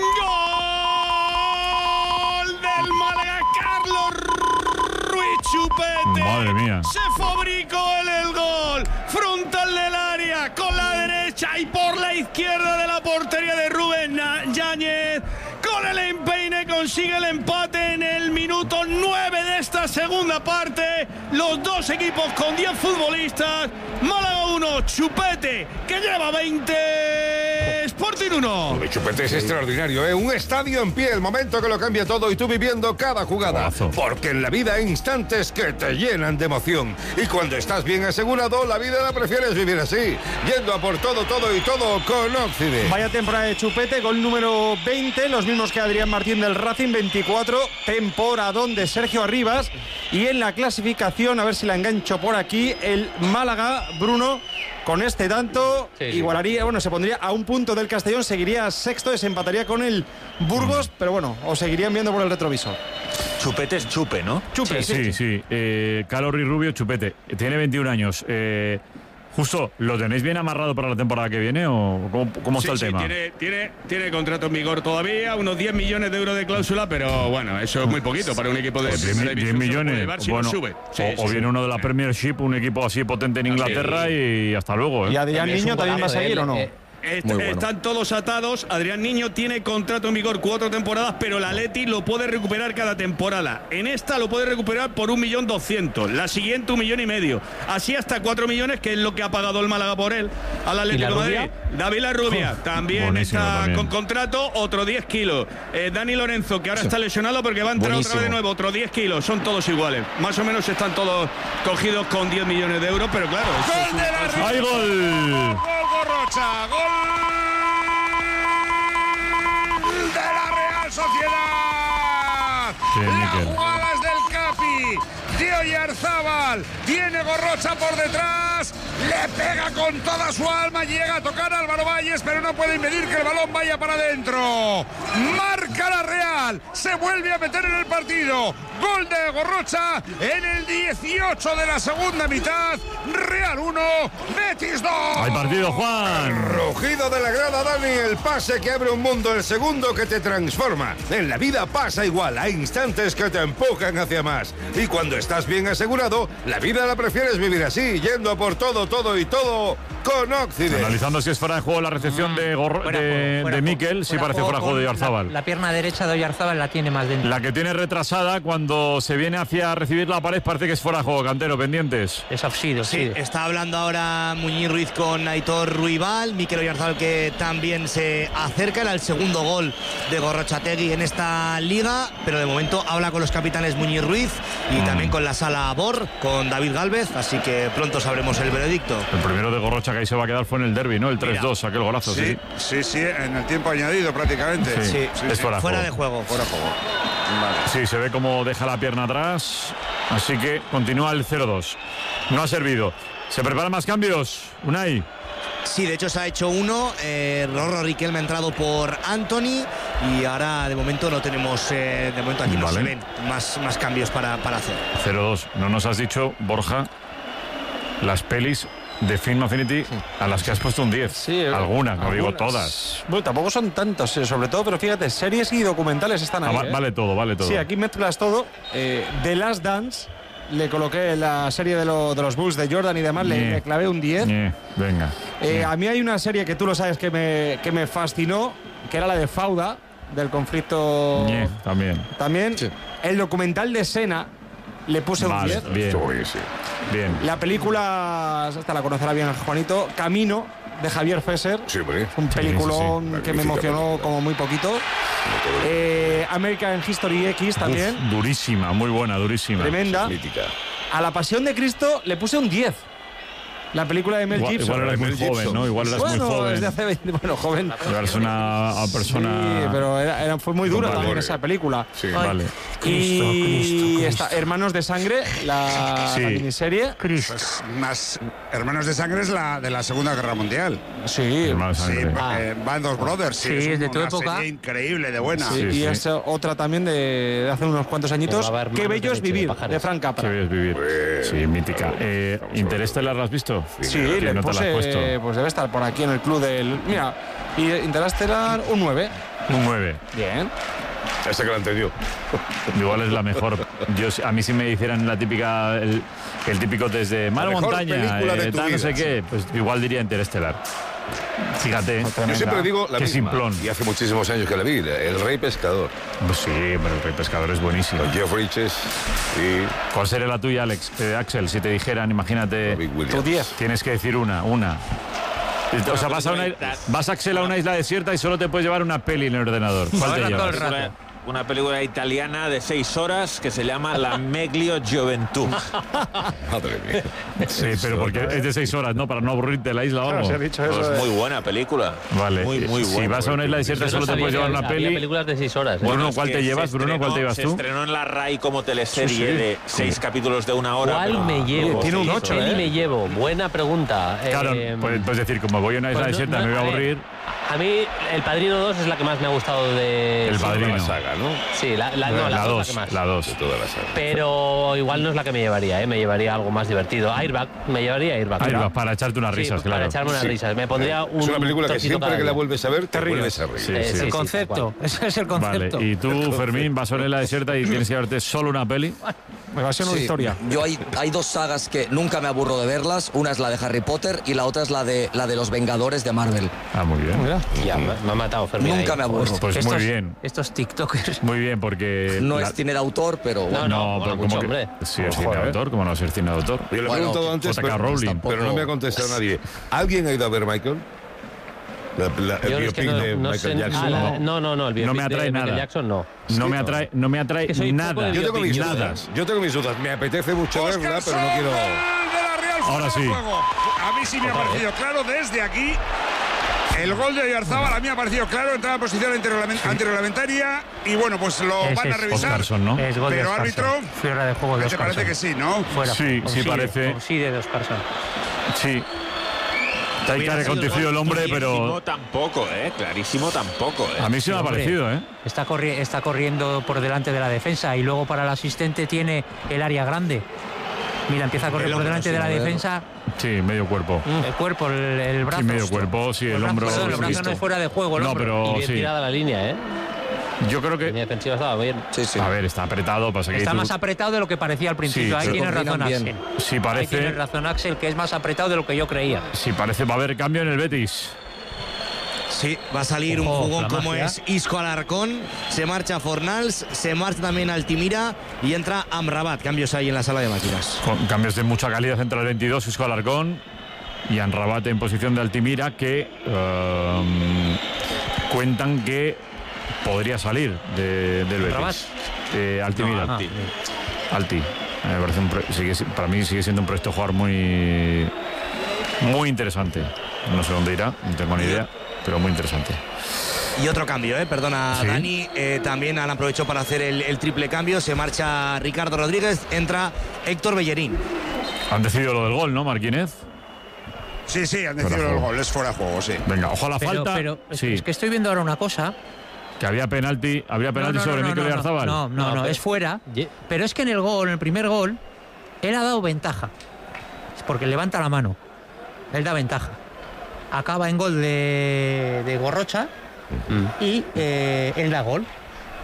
del Málaga! Carlos Ruiz Chupete. Madre mía. Se fabricó en el gol. Frontal del área, con la derecha y por la izquierda de la portería de Rubén Yáñez. Con el empeine consigue el empate en el minuto nueve de esta segunda parte. Los dos equipos con diez futbolistas. Málaga uno, Chupete, que lleva veinte, Sporting uno. Lo de Chupete es extraordinario, ¿eh? Un estadio en pie, el momento que lo cambia todo y tú viviendo cada jugada. Golazo. Porque en la vida hay instantes que te llenan de emoción. Y cuando estás bien asegurado, la vida la prefieres vivir así. Yendo a por todo, todo y todo con Occident. Vaya temporada de Chupete, gol número veinte, los mismos que Adrián Martín del Racing, veinticuatro, temporadón de Sergio Arribas. Y en la clasificación, a ver si la engancho por aquí, el Málaga, Bruno, con este tanto, Sí, sí. igualaría, bueno, se pondría a un punto del Castellón, seguiría sexto, desempataría con el Burgos, pero bueno, os seguirían viendo por el retrovisor. Chupete es chupe, ¿no? Chupe, Sí, sí. Eh, Calorri Rubio, Chupete. Tiene veintiún años. Eh, Justo, ¿lo tenéis bien amarrado para la temporada que viene o cómo, cómo está Sí, el sí, tema? Tiene, tiene, tiene contrato en vigor todavía, unos diez millones de euros de cláusula, pero bueno, eso es muy poquito para un equipo de Pues primera diez, división, diez se puede millones. llevar si Bueno, no sube. Sí, o, sí, o sí. viene uno de la Premiership, un equipo así potente en Inglaterra y hasta luego. ¿eh? ¿Y Adrián Es un Niño también va a golazo, seguir eh, o no? eh, Est- Muy bueno. Están todos atados. Adrián Niño tiene contrato en vigor cuatro temporadas, pero el Atleti lo puede recuperar cada temporada. En esta lo puede recuperar por un millón doscientos. La siguiente un millón y medio. Así hasta cuatro millones, que es lo que ha pagado el Málaga por él al Atlético de Madrid. David La Rubia también buenísimo está también. con contrato, otro diez kilos. Eh, Dani Lorenzo, que ahora está lesionado porque va a entrar Buenísimo. otra vez de nuevo, otro diez kilos. Son todos iguales. Más o menos están todos cogidos con diez millones de euros, pero claro. eso es Gol de la ¡Hay gol! Gol Gorrocha, gol de la Real Sociedad. Sí, la Miquel. jugada es del Capi, de Oyarzábal, viene Gorrocha por detrás, le pega con toda su alma, llega a tocar a Álvaro Valles, pero no puede impedir que el balón vaya para adentro. Marca la Real, se vuelve a meter en el partido. Gol de Gorrocha en el dieciocho de la segunda mitad. Real uno, Betis dos. ¡Hay partido, Juan! Rugido de la grada, Dani, el pase que abre un mundo, el segundo que te transforma. En la vida pasa igual, hay instantes que te empujan hacia más. Y cuando estás bien asegurado, la vida la prefieres vivir así, yendo a por todo, todo y todo con Occident. Analizando si es fuera de juego la recepción de, Gorro- Fuera de de, juego, fuera de de Miquel, juego. sí Fuera parece fuera de juego de con Oyarzábal. La, la pierna derecha de Oyarzábal la tiene más dentro. La que tiene retrasada cuando se viene hacia recibir la pared parece que es fuera de juego, Cantero, pendientes. Es offside, Sí, está hablando ahora Muñiz Ruiz con Aitor Ruibal, Mikel Oyarzabal que también se acerca, era el segundo gol de Gorrochategui en esta liga, pero de momento habla con los capitanes Muñiz Ruiz y Mm. también con la sala Bor, con David Gálvez, así que pronto sabremos el veredicto. El primero de Gorrocha que ahí se va a quedar fue en el derbi, ¿no? El tres dos, aquel golazo, sí. Sí, sí, sí, en el tiempo añadido prácticamente. Sí, Sí, es fuera, fuera de de juego. juego. Fuera de juego. Sí, se ve como deja la pierna atrás, así que continúa el cero dos. No ha servido. ¿Se preparan más cambios, Unai? Sí, de hecho se ha hecho uno. Eh, Rorro Riquelme ha entrado por Anthony y ahora de momento no tenemos, eh, de momento aquí no Vale. se ven más, más cambios para, para hacer. cero dos. No nos has dicho, Borja, las pelis de Film Affinity a las que has puesto un diez. Sí, eh, algunas, no digo algunas. todas. Bueno, tampoco son tantos, eh, sobre todo, pero fíjate, series y documentales están Ah, ahí. va- ¿eh? vale todo, vale todo. Sí, aquí mezclas todo. Eh, The Last Dance, le coloqué la serie de, lo- de los Bulls de Jordan y demás, le, Ñe. le clavé un diez. Ñe, venga. Eh, a mí hay una serie que tú lo sabes que me, que me fascinó, que era la de Fauda, del conflicto. Yeah, también. También sí. El documental de Senna le puse vale, un diez. Bien. bien. La película, esta la conocerá bien Juanito, Camino, de Javier Fesser. Sí, es un peliculón sí, sí, sí. que me emocionó película. como muy poquito. Eh, American History X también. Uf, durísima, muy buena, durísima. Tremenda. A La Pasión de Cristo le puse un diez. La película de Mel igual, Gibson. Igual eras muy Mel joven, Gibson. ¿no? Igual eras bueno, muy joven. desde hace veinte, bueno, joven. Igual es una persona... Sí, pero era, era, fue muy dura también esa película. Sí, Ay. vale. Cristo, y Cristo, Cristo. Está Hermanos de Sangre, la, sí. la miniserie. Cristo. Pues más Hermanos de Sangre es la de la Segunda Guerra Mundial. Sí, Hermanos de Sangre. Sí, ah. eh, Band of Brothers. Sí, sí es de tu una época. Serie increíble, de buena. Sí, sí, y sí. es otra también de, de hace unos cuantos añitos. Qué bello es vivir, de, de Frank Capra. Qué bello es vivir. Sí, mítica. Eh, ¿Interstellar la has visto? Sí, le no puse, te la has puesto. pues debe estar por aquí en el club del... Mira, y Interstellar un nueve. Un nueve. Bien. Esa que la entendió. Igual es la mejor. Yo, a mí si me hicieran la típica, el, el típico desde Mar Montaña, eh, tal, no sé qué, pues igual diría Interestelar. Fíjate. Yo siempre digo la qué misma, simplón. y hace muchísimos años que la vi, El Rey Pescador. Pues sí, pero El Rey Pescador es buenísimo. Con Jeff Bridges y... ¿Cuál sería la tuya, Alex? Eh, Axel, si te dijeran, imagínate, tu diez. Tienes que decir una, una. O sea, vas a, una, vas Axel a una isla desierta y solo te puedes llevar una peli en el ordenador. ¿Cuál te llevas? Una, una película italiana de seis horas que se llama La Meglio Gioventù. Madre mía. Sí, pero porque es de seis horas, ¿no? Para no aburrirte de la isla o algo. Claro, se ha dicho eso Pues de... muy buena película. Vale. Muy, muy buena. Si vas a una isla desierta solo te puedes llevar una peli. Había películas de seis horas. ¿eh? Bruno, Bueno, ¿cuál es te que llevas? se Bruno, estrenó, ¿cuál te llevas se tú? estrenó en la RAI como teleserie Sí, sí. de seis capítulos de una hora. ¿Cuál pero- me llevo? Tiene un ¿Qué ocho, peli ¿eh? me llevo? Buena pregunta. Claro, Eh, puedes, puedes decir, como voy a una isla pues no- desierta, no- me voy a a ver, aburrir. A mí, El Padrino dos es la que más me ha gustado de... El sí, Padrino. La saga, ¿no? Sí, la, la, no, la, la dos, dos, la que más. la dos. De toda la saga. Pero igual no es la que me llevaría, ¿eh? Me llevaría algo más divertido. Airbag, me llevaría Airbag. Ahí vas, para echarte unas Sí, risas, para claro. echarme unas Sí. risas. Me pondría un Es una película que trocito siempre cada que la día. vuelves a ver, te ríes. vuelves a reír. Sí, Eh, sí. sí, El sí, concepto, tal ese es el Vale, concepto. y tú, Fermín, vas a una isla desierta y tienes que llevarte solo una peli. Me va a ser una Sí, historia. Yo hay, hay dos sagas que nunca me aburro de verlas. Una es la de Harry Potter y la otra es la de, la de los Vengadores de Marvel. Ah, muy bien. Mira. Ya, me, me ha matado Fermín. Nunca ahí. me aburro. Pues estos, muy bien. Estos TikTokers. Muy bien, porque... No la- es cine de autor, pero bueno. No, no, pero mola como mucho, que- hombre. Sí, es Ojo, cine de eh. autor, ¿cómo no ser cine de autor? Yo le he Bueno, preguntado antes, J K. pero, Rowling. pero no me ha contestado nadie. ¿Alguien ha ido a ver Michael? La- la- el Yo es que biopic no, de no Michael sé- Jackson. ah, la- no, no, no, el biopic No me atrae de Michael nada. Jackson no. No me atrae, no me atrae Que soy poco nada. de Yo tengo mis Nada. dudas. Yo tengo mis dudas. Me apetece mucho Óscar verla, pero no quiero... Sol de la Real Ahora fuera sí. de juego. A mí sí me ha parecido claro desde aquí. El gol de Oyarzábal a mí me ha parecido claro, entraba en posición antirreglament- antirreglamentaria y bueno, pues lo Ese van a es revisar. Oscarson, ¿no? Es gol de Pero Oscarson. árbitro, Fuera de juego de ¿te Oscarson. parece que sí, no? Fuera. Sí, sí Consigue- parece. consigue de Oscarson. Sí. Está ahí Hubiera sido aconteció el hombre, clarísimo pero tampoco, ¿eh? Clarísimo tampoco, ¿eh? a mí sí me ha Hombre, parecido, ¿eh? Está, corri- está corriendo por delante de la defensa y luego para el asistente tiene el área grande. Mira, empieza a correr El por hombro, delante sí, de la a ver. defensa. Sí, medio cuerpo. El cuerpo, el, el brazo. Sí, medio cuerpo, sí, el brazo, hombro. perdón, el sí. brazo no es fuera de juego, el No, hombro. pero Y bien sí. tirada la línea, ¿eh? Yo creo La que. línea defensiva estaba bien. Sí, sí. A ver, está apretado, pasa que Está tú- más apretado de lo que parecía al principio. Sí, Ahí se tienes razón, combinan Axel. bien. Sí, Ahí parece. tienes razón, Axel, que es más apretado de lo que yo creía. Sí, parece. Va a haber cambio en el Betis. Sí, va a salir Ojo, un jugón la como magia. es Isco Alarcón, se marcha Fornals, se marcha también Altimira y entra Amrabat. Cambios ahí en la sala de máquinas. Con cambios de mucha calidad entre el veintidós, Isco Alarcón y Anrabate en posición de Altimira, que um, cuentan que podría salir de- del ¿Rabat? Betis. Eh, Altimira. No, Alti. Alti. Me parece un pro- sigue si- para mí sigue siendo un proyecto jugar muy, muy interesante. No sé dónde irá, no tengo ni idea, pero muy interesante. Y otro cambio, eh, perdona Sí. Dani, eh, también han aprovechado para hacer el, el triple cambio, se marcha Ricardo Rodríguez, entra Héctor Bellerín. Han decidido lo del gol, ¿no, Marquínez? Sí, sí, han Fuera decidido de el juego. gol, es fuera de juego, sí. Venga, ojo a la Pero, falta. pero es, sí, es que estoy viendo ahora una cosa. que había penalti, había penalti No, no, sobre no, no, Mikel no, Oyarzabal. No, no, no, No, pero- es fuera. Ye- Pero es que en el gol, en el primer gol, él ha dado ventaja. Es porque levanta la mano. Él da ventaja. Acaba en gol de, de Gorrocha y eh, él da gol.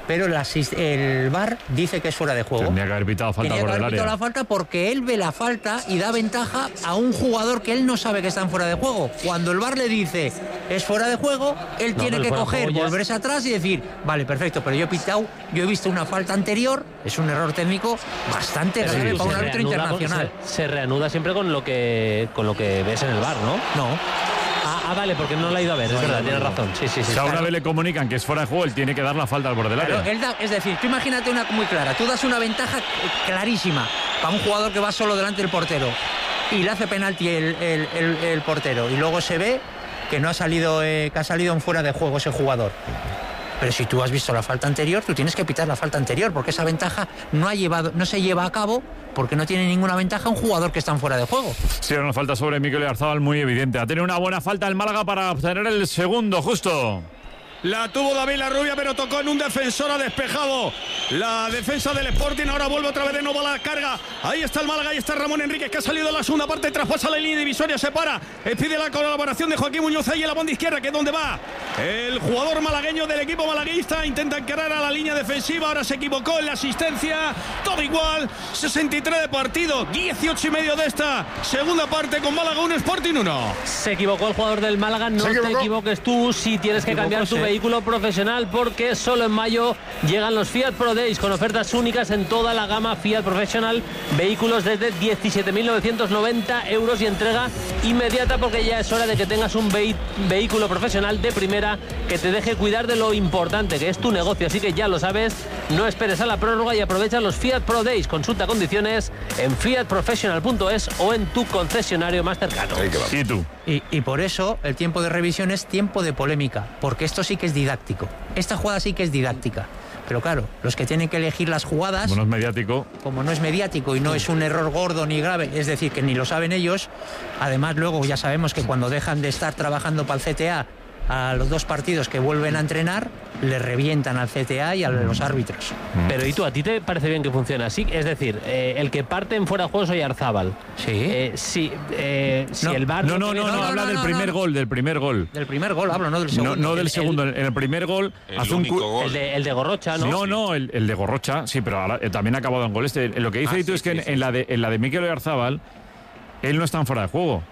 pero el, asist, el V A R dice que es fuera de juego. Tendría que haber pitado falta Tenía por que el haber área. pitado la falta porque él ve la falta y da ventaja a un jugador que él no sabe que está en fuera de juego. Cuando el V A R le dice es fuera de juego, él No, tiene pero que fuera de coger, juego ya es- volverse atrás y decir, vale, perfecto, pero yo he pitado, yo he visto una falta anterior, es un error técnico bastante Pero grave sí, para un se árbitro reanuda con- internacional. Se, se reanuda siempre con lo que con lo que ves en el V A R, ¿no? No. Ah, ah, vale, porque no la ha ido a ver, es verdad, tienes razón. Sí, sí, sí. O sea, una claro. vez le comunican que es fuera de juego, él tiene que dar la falta al borde del Claro, área. él da- es decir, tú imagínate una muy clara, tú das una ventaja clarísima para un jugador que va solo delante del portero y le hace penalti el, el- el- el portero y luego se ve que no ha salido, eh, que ha salido en fuera de juego ese jugador. Pero si tú has visto la falta anterior, tú tienes que pitar la falta anterior, porque esa ventaja no ha llevado, no se lleva a cabo porque no tiene ninguna ventaja un jugador que está en fuera de juego. Sí, una falta sobre Mikel Oyarzabal muy evidente. Ha tenido una buena falta el Málaga para obtener el segundo, justo. La tuvo David La Rubia, pero tocó en un defensor, ha despejado la defensa del Sporting. Ahora vuelve otra vez de nuevo a la carga. Ahí está el Málaga, ahí está Ramón Enríquez, que ha salido en la segunda parte, traspasa la línea divisoria, se para. Eh, pide la colaboración de Joaquín Muñoz ahí en la banda izquierda, que es donde va el jugador malagueño del equipo malaguista. Intenta encarar a la línea defensiva, ahora se equivocó en la asistencia. Todo igual, sesenta y tres de partido, dieciocho y medio de esta segunda parte con Málaga uno, Sporting uno. Se equivocó el jugador del Málaga, no Se te equivocó. equivoques tú si tienes que cambiar tu Equivocóse. vehículo profesional, porque solo en mayo llegan los Fiat Pro Days con ofertas únicas en toda la gama Fiat Professional, vehículos desde diecisiete mil novecientos noventa euros y entrega inmediata, porque ya es hora de que tengas un vehi- vehículo profesional de primera que te deje cuidar de lo importante que es tu negocio. Así que ya lo sabes, no esperes a la prórroga y aprovecha los Fiat Pro Days. Consulta condiciones en fiat professional punto es o en tu concesionario más cercano. ¿Y tú? Y, y por eso el tiempo de revisión es tiempo de polémica, porque esto sí que es didáctico. Esta jugada sí que es didáctica. Pero claro, los que tienen que elegir las jugadas, Bueno, es mediático. como no es mediático y no es un error gordo ni grave, es decir, que ni lo saben ellos, además luego ya sabemos que cuando dejan de estar trabajando para el C T A, a los dos partidos que vuelven a entrenar, le revientan al C T A y a los árbitros. Pero ¿y tú, a ti te parece bien que funcione así? Es decir, eh, el que parte en fuera de juego es Oyarzabal. Sí. Eh, si eh, si No. el V A R No, no, no, no, no, habla no, del no, primer no. gol, del primer gol. Del primer gol hablo, no del No, segundo. no del El- segundo. En el primer gol El hace un único cu- gol. El de, el de Gorrocha, ¿no? No, no, el, el de Gorrocha, sí, pero ahora, eh, también ha acabado en gol este. Lo que dice Ah, Itu sí, es que sí, en, sí, en la de, en la de Mikel Oyarzabal, él no está en fuera de juego.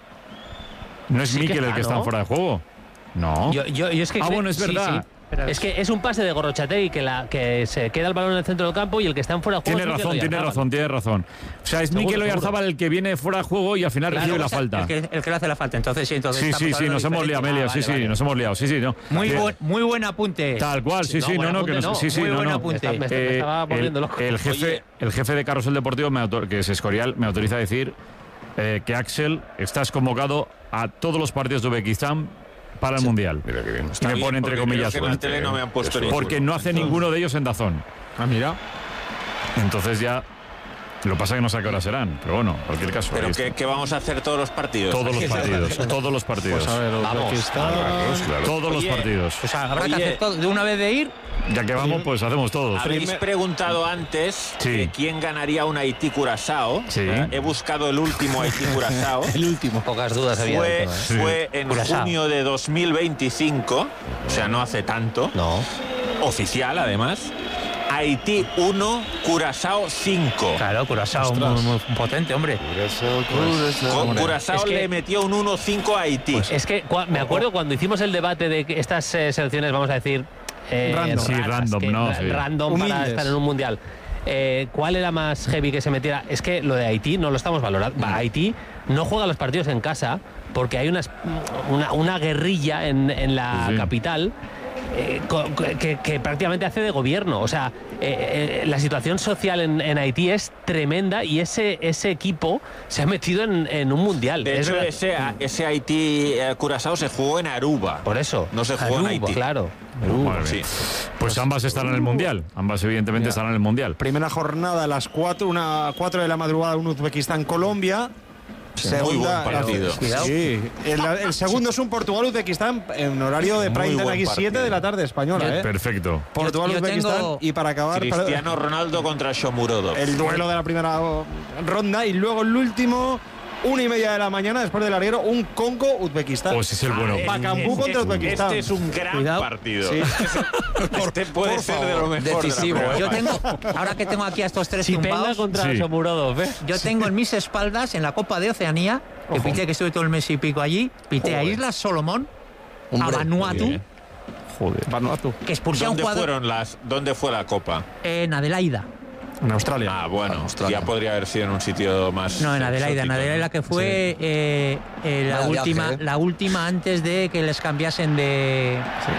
No es Sí que Mikel el está, que está ¿no? en fuera de juego. No. Yo, yo- yo es que Ah, cre- bueno, es sí, verdad. sí. Es que es un pase de Gorrochategui que, la, que se queda el balón en el centro del campo y el que está en fuera de juego Tiene es Mikel razón, tiene Oyarzabal. razón, tiene razón. O sea, es Seguro, Mikel seguro. Oyarzabal el que viene fuera de juego y al final Claro, recibe la o sea, falta. El que, el que le hace la falta, entonces sí, entonces Sí, estamos sí, sí, hablando nos de hemos liado, diferente. Amelia, Ah, sí, vale, sí, vale. nos hemos liado, sí, sí, no. Muy, Bien. buen, muy buen apunte. Tal cual, sí, No, sí, no, buen no, que apunte, nos- no. sí, sí, Muy no, buen no. apunte. Me, está- me Eh, estaba volviendo el, loco. el jefe, Oye. el jefe de Carrusel Deportivo, me autor- que es Escorial, me autoriza a decir eh, que Axel, estás convocado a todos los partidos de Uzbekistán para el Mundial. Mira qué bien. Y Está me bien, pone entre porque comillas. creo que en la tele no me han puesto ninguno. Porque no hace ninguno de ellos en Dazón. Ah, mira. Entonces ya. Lo que pasa es que no sé a qué hora serán, pero bueno, en cualquier caso. ¿Pero ahí qué, está. qué vamos a hacer todos los partidos? Todos los partidos, todos los partidos. Pues a ver, Vamos. Uzbekistán. Todos los Oye. partidos. O sea, habrá Oye. que hacer todo. De una vez de ir, Ya que vamos, pues hacemos todos. Habéis preguntado antes Sí. de quién ganaría un Haití-Curazao. Sí. He buscado el último Haití-Curazao. El último. pocas dudas había. Fue, de todo, ¿eh? Sí. fue en Curazao. junio de dos mil veinticinco, o sea, no hace tanto. No. Oficial, además. Haití uno, Curazao cinco. Claro, Curazao muy, muy potente, hombre. Con Curazao Es que- le metió un uno cinco a Haití. Pues es que cua- me acuerdo cuando hicimos el debate de que estas eh, selecciones, vamos a decir, eh, Random. Sí, raras, random, que- ¿no? ra- Sí. random para Humildes. estar en un mundial. Eh, ¿Cuál era más heavy que se metiera? Es que lo de Haití no lo estamos valorando. Va, Haití no juega los partidos en casa porque hay una, una, una guerrilla en, en la Sí, sí. capital. eh, co- co- que, que prácticamente hace de gobierno. O sea, eh, eh, la situación social en, en Haití es tremenda y ese, ese equipo se ha metido en, en un mundial. De Es hecho, verdad. ese, ese Haití-Curazao se jugó en Aruba. Por eso. No se jugó en Aruba, Haití. Claro. Madre Sí. mía. Pues ambas estarán en el Mundial. Ambas, evidentemente, estarán en el Mundial. Primera jornada a las cuatro, una cuatro de la madrugada, un Uzbekistán-Colombia. Muy buen partido. Cuidado. Sí. El, el segundo es un Portugal-Uzbekistán en horario de Muy prime time buen aquí, partido. siete de la tarde española, ¿eh? Perfecto. Portugal-Uzbekistán. tengo- Y para acabar, Cristiano Ronaldo contra Shomurodov. el duelo de la primera ronda. Y luego el último, una y media de la mañana, después del larguero, un Congo-Uzbekistán. Pues es el bueno. Bacambú Este- contra Uzbekistán. Este es un gran Cuidado. partido. Sí. Este puede por ser favor. de lo mejor. Decisivo. de la Yo primera tengo, ahora que tengo aquí a estos tres Chipela tumbados, contra Sí. Shomurodov, ¿eh? yo tengo en mis espaldas, en la Copa de Oceanía, que pité que estuve todo el mes y pico allí, pité a Islas Solomón, Hombre, a Vanuatu, bien. Joder. Vanuatu. que expulsé a un ¿Dónde jugador fueron las? ¿Dónde fue la copa? en Adelaida. En Australia. Ah, bueno, Australia. ya podría haber sido en un sitio más. No, en Adelaida, en exótico, Adelaida ¿no? que fue eh, eh, la Vaya última, viaje, ¿eh? la última antes de que les cambiasen de,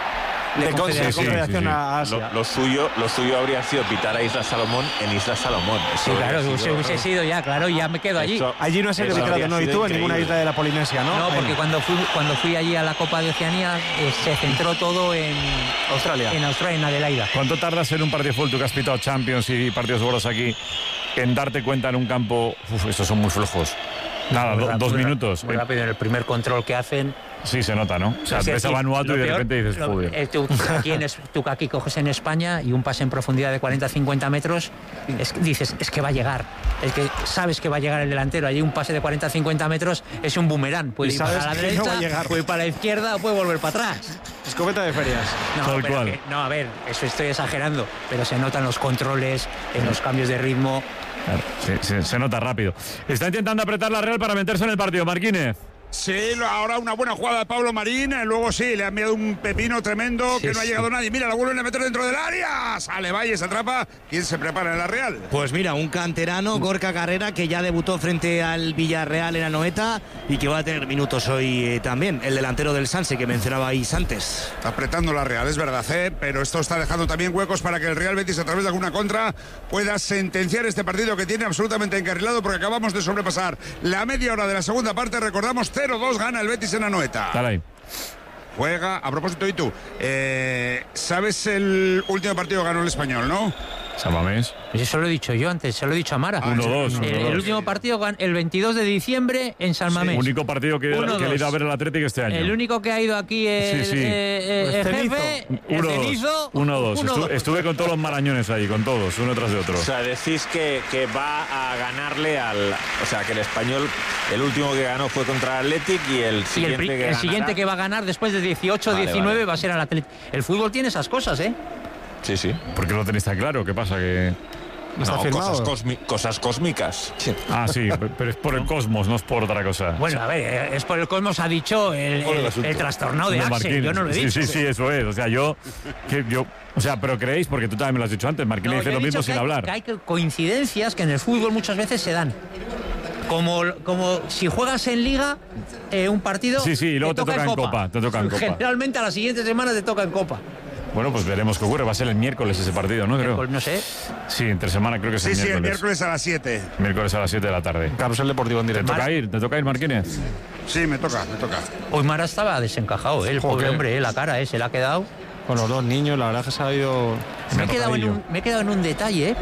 De con- confederación. de confederación sí, sí. a Asia. Lo, lo suyo, lo suyo habría sido pitar a Isla Salomón en Isla Salomón. Eso Sí, habría claro, sido- hubiese, hubiese sido ya, claro, y ya me quedo allí. Eso- Allí no has eso arbitrado, habría ¿no? Y sido tú en ninguna increíble. isla de la Polinesia, ¿no? No, Ahí porque cuando fui, cuando fui allí a la Copa de Oceanía eh, se centró todo en Australia. en Australia, en Adelaida. ¿Cuánto tardas en un partido full? Tú que has pitado Champions y partidos gordos aquí, en darte cuenta en un campo, uf, estos son muy flojos. Nada, Muy do- rápido, dos muy minutos. Muy rápido, en el primer control que hacen. Sí, se nota, ¿no? O sea, Es ves a decir, Vanuatu lo y de peor, repente dices, lo- joder. eh, tú, aquí en es- tú que aquí coges en España y un pase en profundidad de cuarenta a cincuenta metros, es que dices, es que va a llegar. Es que sabes que va a llegar el delantero. Allí un pase de cuarenta a cincuenta metros es un boomerang. Puede Y ir para sabes la que derecha, no va a llegar. puede ir para la izquierda o puede volver para atrás. Escopeta de ferias. No, Tal pero cual. que- no, a ver, eso estoy exagerando, pero se notan los controles, en los cambios de ritmo. Claro, sí, sí, se nota rápido. Está intentando apretar la Real para meterse en el partido. Marquínez. Sí, lo- ahora una buena jugada de Pablo Marín, eh, luego sí, le ha enviado un pepino tremendo Sí, que no ha sí. llegado nadie. Mira, la vuelven a meter dentro del área. Sale Valles, atrapa. ¿Quién se prepara en la Real? Pues mira, un canterano, Gorka Carrera, que ya debutó frente al Villarreal en Anoeta y que va a tener minutos hoy eh, también. El delantero del Sanse que mencionabais antes. Está apretando la Real, es verdad, ¿eh? Pero esto está dejando también huecos para que el Real Betis, a través de alguna contra, pueda sentenciar este partido que tiene absolutamente encarrilado, porque acabamos de sobrepasar la media hora de la segunda parte. Recordamos, cero dos gana el Betis en Anoeta. Dale ahí. Juega, a propósito, y tú, eh, ¿sabes el último partido que ganó el Español, no? San Mamés. Pues eso lo he dicho yo antes, se lo he dicho a Mara. uno dos, uno El, el dos. último partido gan- el veintidós de diciembre en San Mamés. Único partido que, Uno, que le he ido a dos. ver el Atlético este año. El único que ha ido aquí el, Sí, sí. eh, eh, el Cenizo. jefe, el Uno dos. Cenizo. Uno dos. Uno, Estu- dos. Estuve con todos los marañones ahí, con todos, uno tras de otro. O sea, decís que, que va a ganarle al. O sea, que el Español, el último que ganó fue contra el Athletic y el Y el, siguiente pri- que el siguiente ganará- que va a ganar después de dieciocho Vale, diecinueve vale. va a ser al Atlético. El fútbol tiene esas cosas, ¿eh? Sí, sí. ¿Por qué no lo tenéis tan claro? ¿Qué pasa? Que... Está No, firmado. cosas, cosmi- cosas cósmicas. Ah, sí, pero es por el cosmos, no es por otra cosa. Bueno, a ver, eh, es por el Cosmos ha dicho el, Por el el- asunto. el trastornado de De Axel. Marquínez. Yo no lo he sí, dicho. Sí, sí, eso es. O sea, yo, que yo, o sea, pero creéis, porque tú también me lo has dicho antes, Marquínez No, dice yo he lo dicho mismo que sin hay- hablar. que hay que- coincidencias que en el fútbol muchas veces se dan. Como, como si juegas en liga eh, un partido. Sí, sí, y luego te toca en Copa, te toca en Copa. Generalmente a la siguiente semana te toca en Copa. Bueno, pues veremos qué ocurre. Va a ser el miércoles ese partido, ¿no? Creo. Pues no sé. Sí, entre semana creo que es Sí, el sí, el miércoles. miércoles a las siete. Miércoles a las siete de la tarde. Carrusel Deportivo en ¿Te directo. toca ir? ¿Te toca ir, Marquínez? Sí, me toca, me toca. Hoy Mara estaba desencajado, ¿eh? El Joder. pobre hombre, ¿eh? La cara, ¿eh? Se le ha quedado. Con los dos niños, la verdad que se ha ido. Me he, quedado en un, me he quedado en un detalle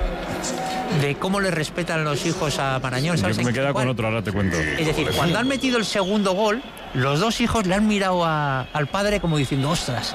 de cómo le respetan los hijos a Marañón. Yo ¿Sabes me en he quedado cuál? con otro, ahora te cuento. Es decir, cuando han metido el segundo gol, los dos hijos le han mirado a- al padre como diciendo, ostras,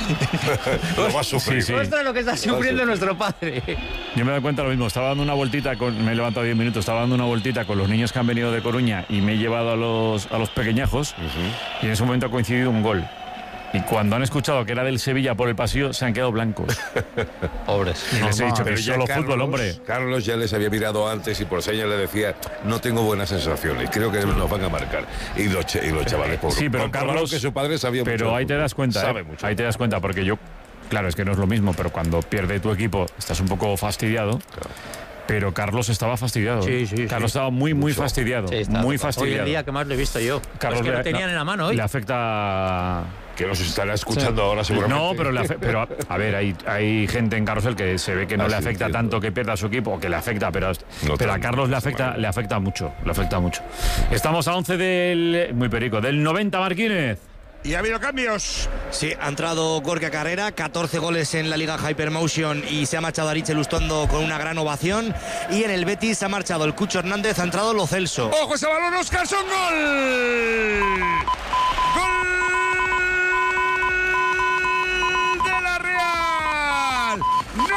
Lo va a sufrir. Sí, sí. ostras lo que está sufriendo nuestro padre. Yo me doy cuenta de lo mismo. Estaba dando una vueltita, con, me he levantado diez minutos, estaba dando una vueltita con los niños que han venido de Coruña y me he llevado a los, a los pequeñajos y en ese momento ha coincidido un gol. Y cuando han escuchado que era del Sevilla por el pasillo, se han quedado blancos. Pobres. Y les he dicho que Pero es ya solo Carlos- fútbol, hombre. Carlos ya les había mirado antes y por señas le decía, no tengo buenas sensaciones, creo que nos van a marcar. Y los, ch- y los chavales, por, Sí, pero por- por lo Carlos, que su padre sabía mucho. pero de ahí te fútbol. das cuenta, Sabe ¿eh? mucho. Ahí te das cuenta, porque yo, claro, es que no es lo mismo, pero cuando pierde tu equipo estás un poco fastidiado. Pero Carlos estaba fastidiado. Sí, sí, Carlos sí. estaba muy, muy Mucho. fastidiado. Sí, está muy total. fastidiado. Hoy el día que más lo he visto yo. Carlos Pues que le- lo tenían no, en la mano hoy. Le afecta. Que nos estará escuchando ahora seguramente. No, pero, le afe- pero a, a ver, hay, hay gente en Carrusel que se ve que no Ah, le sí, afecta entiendo. tanto que pierda su equipo, o que le afecta, pero, No pero a tanto, Carlos le no afecta, mal. le afecta mucho, le afecta mucho. Estamos a once del. Muy perico, del noventa, Marquínez. Y ha habido cambios. Sí, ha entrado Gorka Carrera, catorce goles en la Liga Hypermotion y se ha marchado Aritz Elustondo con una gran ovación. Y en el Betis ha marchado el Cucho Hernández, ha entrado Lo Celso. ¡Ojo ese balón, Oscarson! ¡Gol! ¡Gol de la Real! No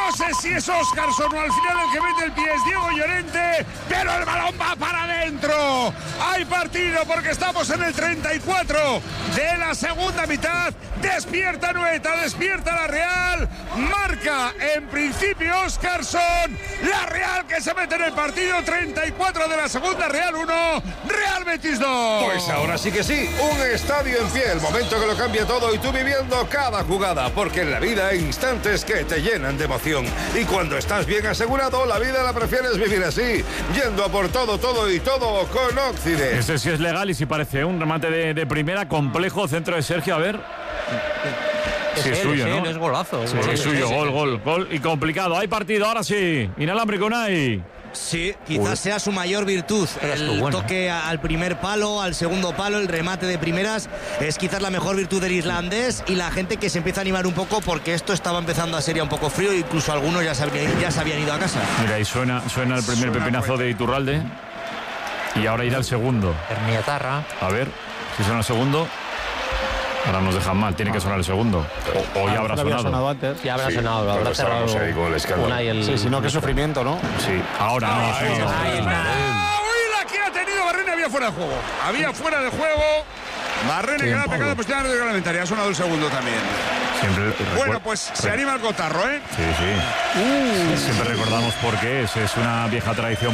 No sé si es Óscarson o al final el que mete el pie es Diego Llorente, pero el balón va para adentro. Hay partido porque estamos en el treinta y cuatro de la segunda mitad. Despierta Noeta, despierta la Real. Marca en principio Óscarson. La Real que se mete en el partido. treinta y cuatro de la segunda, Real uno, Real Betis dos. Pues ahora sí que sí, un estadio en pie, el momento que lo cambia todo y tú viviendo cada jugada, porque en la vida hay instantes que te llenan de emoción. Y cuando estás bien asegurado, la vida la prefieres vivir así, yendo a por todo, todo y todo con Occident. Ese sí es legal y sí parece un remate de, de primera, complejo, centro de Sergio, a ver. Es Sí, es él, suyo, es ¿no? él, es golazo. Sí, gol, es suyo, sí, gol, sí, gol, gol. Y complicado. Hay partido, ahora sí. Inalámbrico, Unai. Sí, quizás Uy. sea su mayor virtud. El bueno. toque al primer palo, al segundo palo, el remate de primeras es quizás la mejor virtud del islandés, y la gente que se empieza a animar un poco porque esto estaba empezando a ser ya un poco frío, incluso algunos ya se habían, ya se habían ido a casa. Mira, ahí suena, suena el primer Suena pepinazo fuerte. de Iturralde y ahora irá el segundo. Herniatarra. A ver si suena el segundo. Ahora nos dejan mal, tiene que sonar el segundo. O, o ya habrá sonado. sonado antes. Ya habrá Sí, sonado, lo habrá cuando estábamos cerrado ahí con el escándalo. Unai el- Sí, si no, qué sufrimiento, ¿no? Sí, ahora no. Ahí sí, está. no. Ahí está. Ah, uy, la que ha tenido Barrena, había fuera de juego. Había fuera de juego. Barrena que la ha pegado pues ya reglamentaria. Ha sonado el segundo también. Siempre Bueno, recuer- pues se anima el cotarro, ¿eh? Sí, sí. Siempre recordamos por qué es. Es una vieja tradición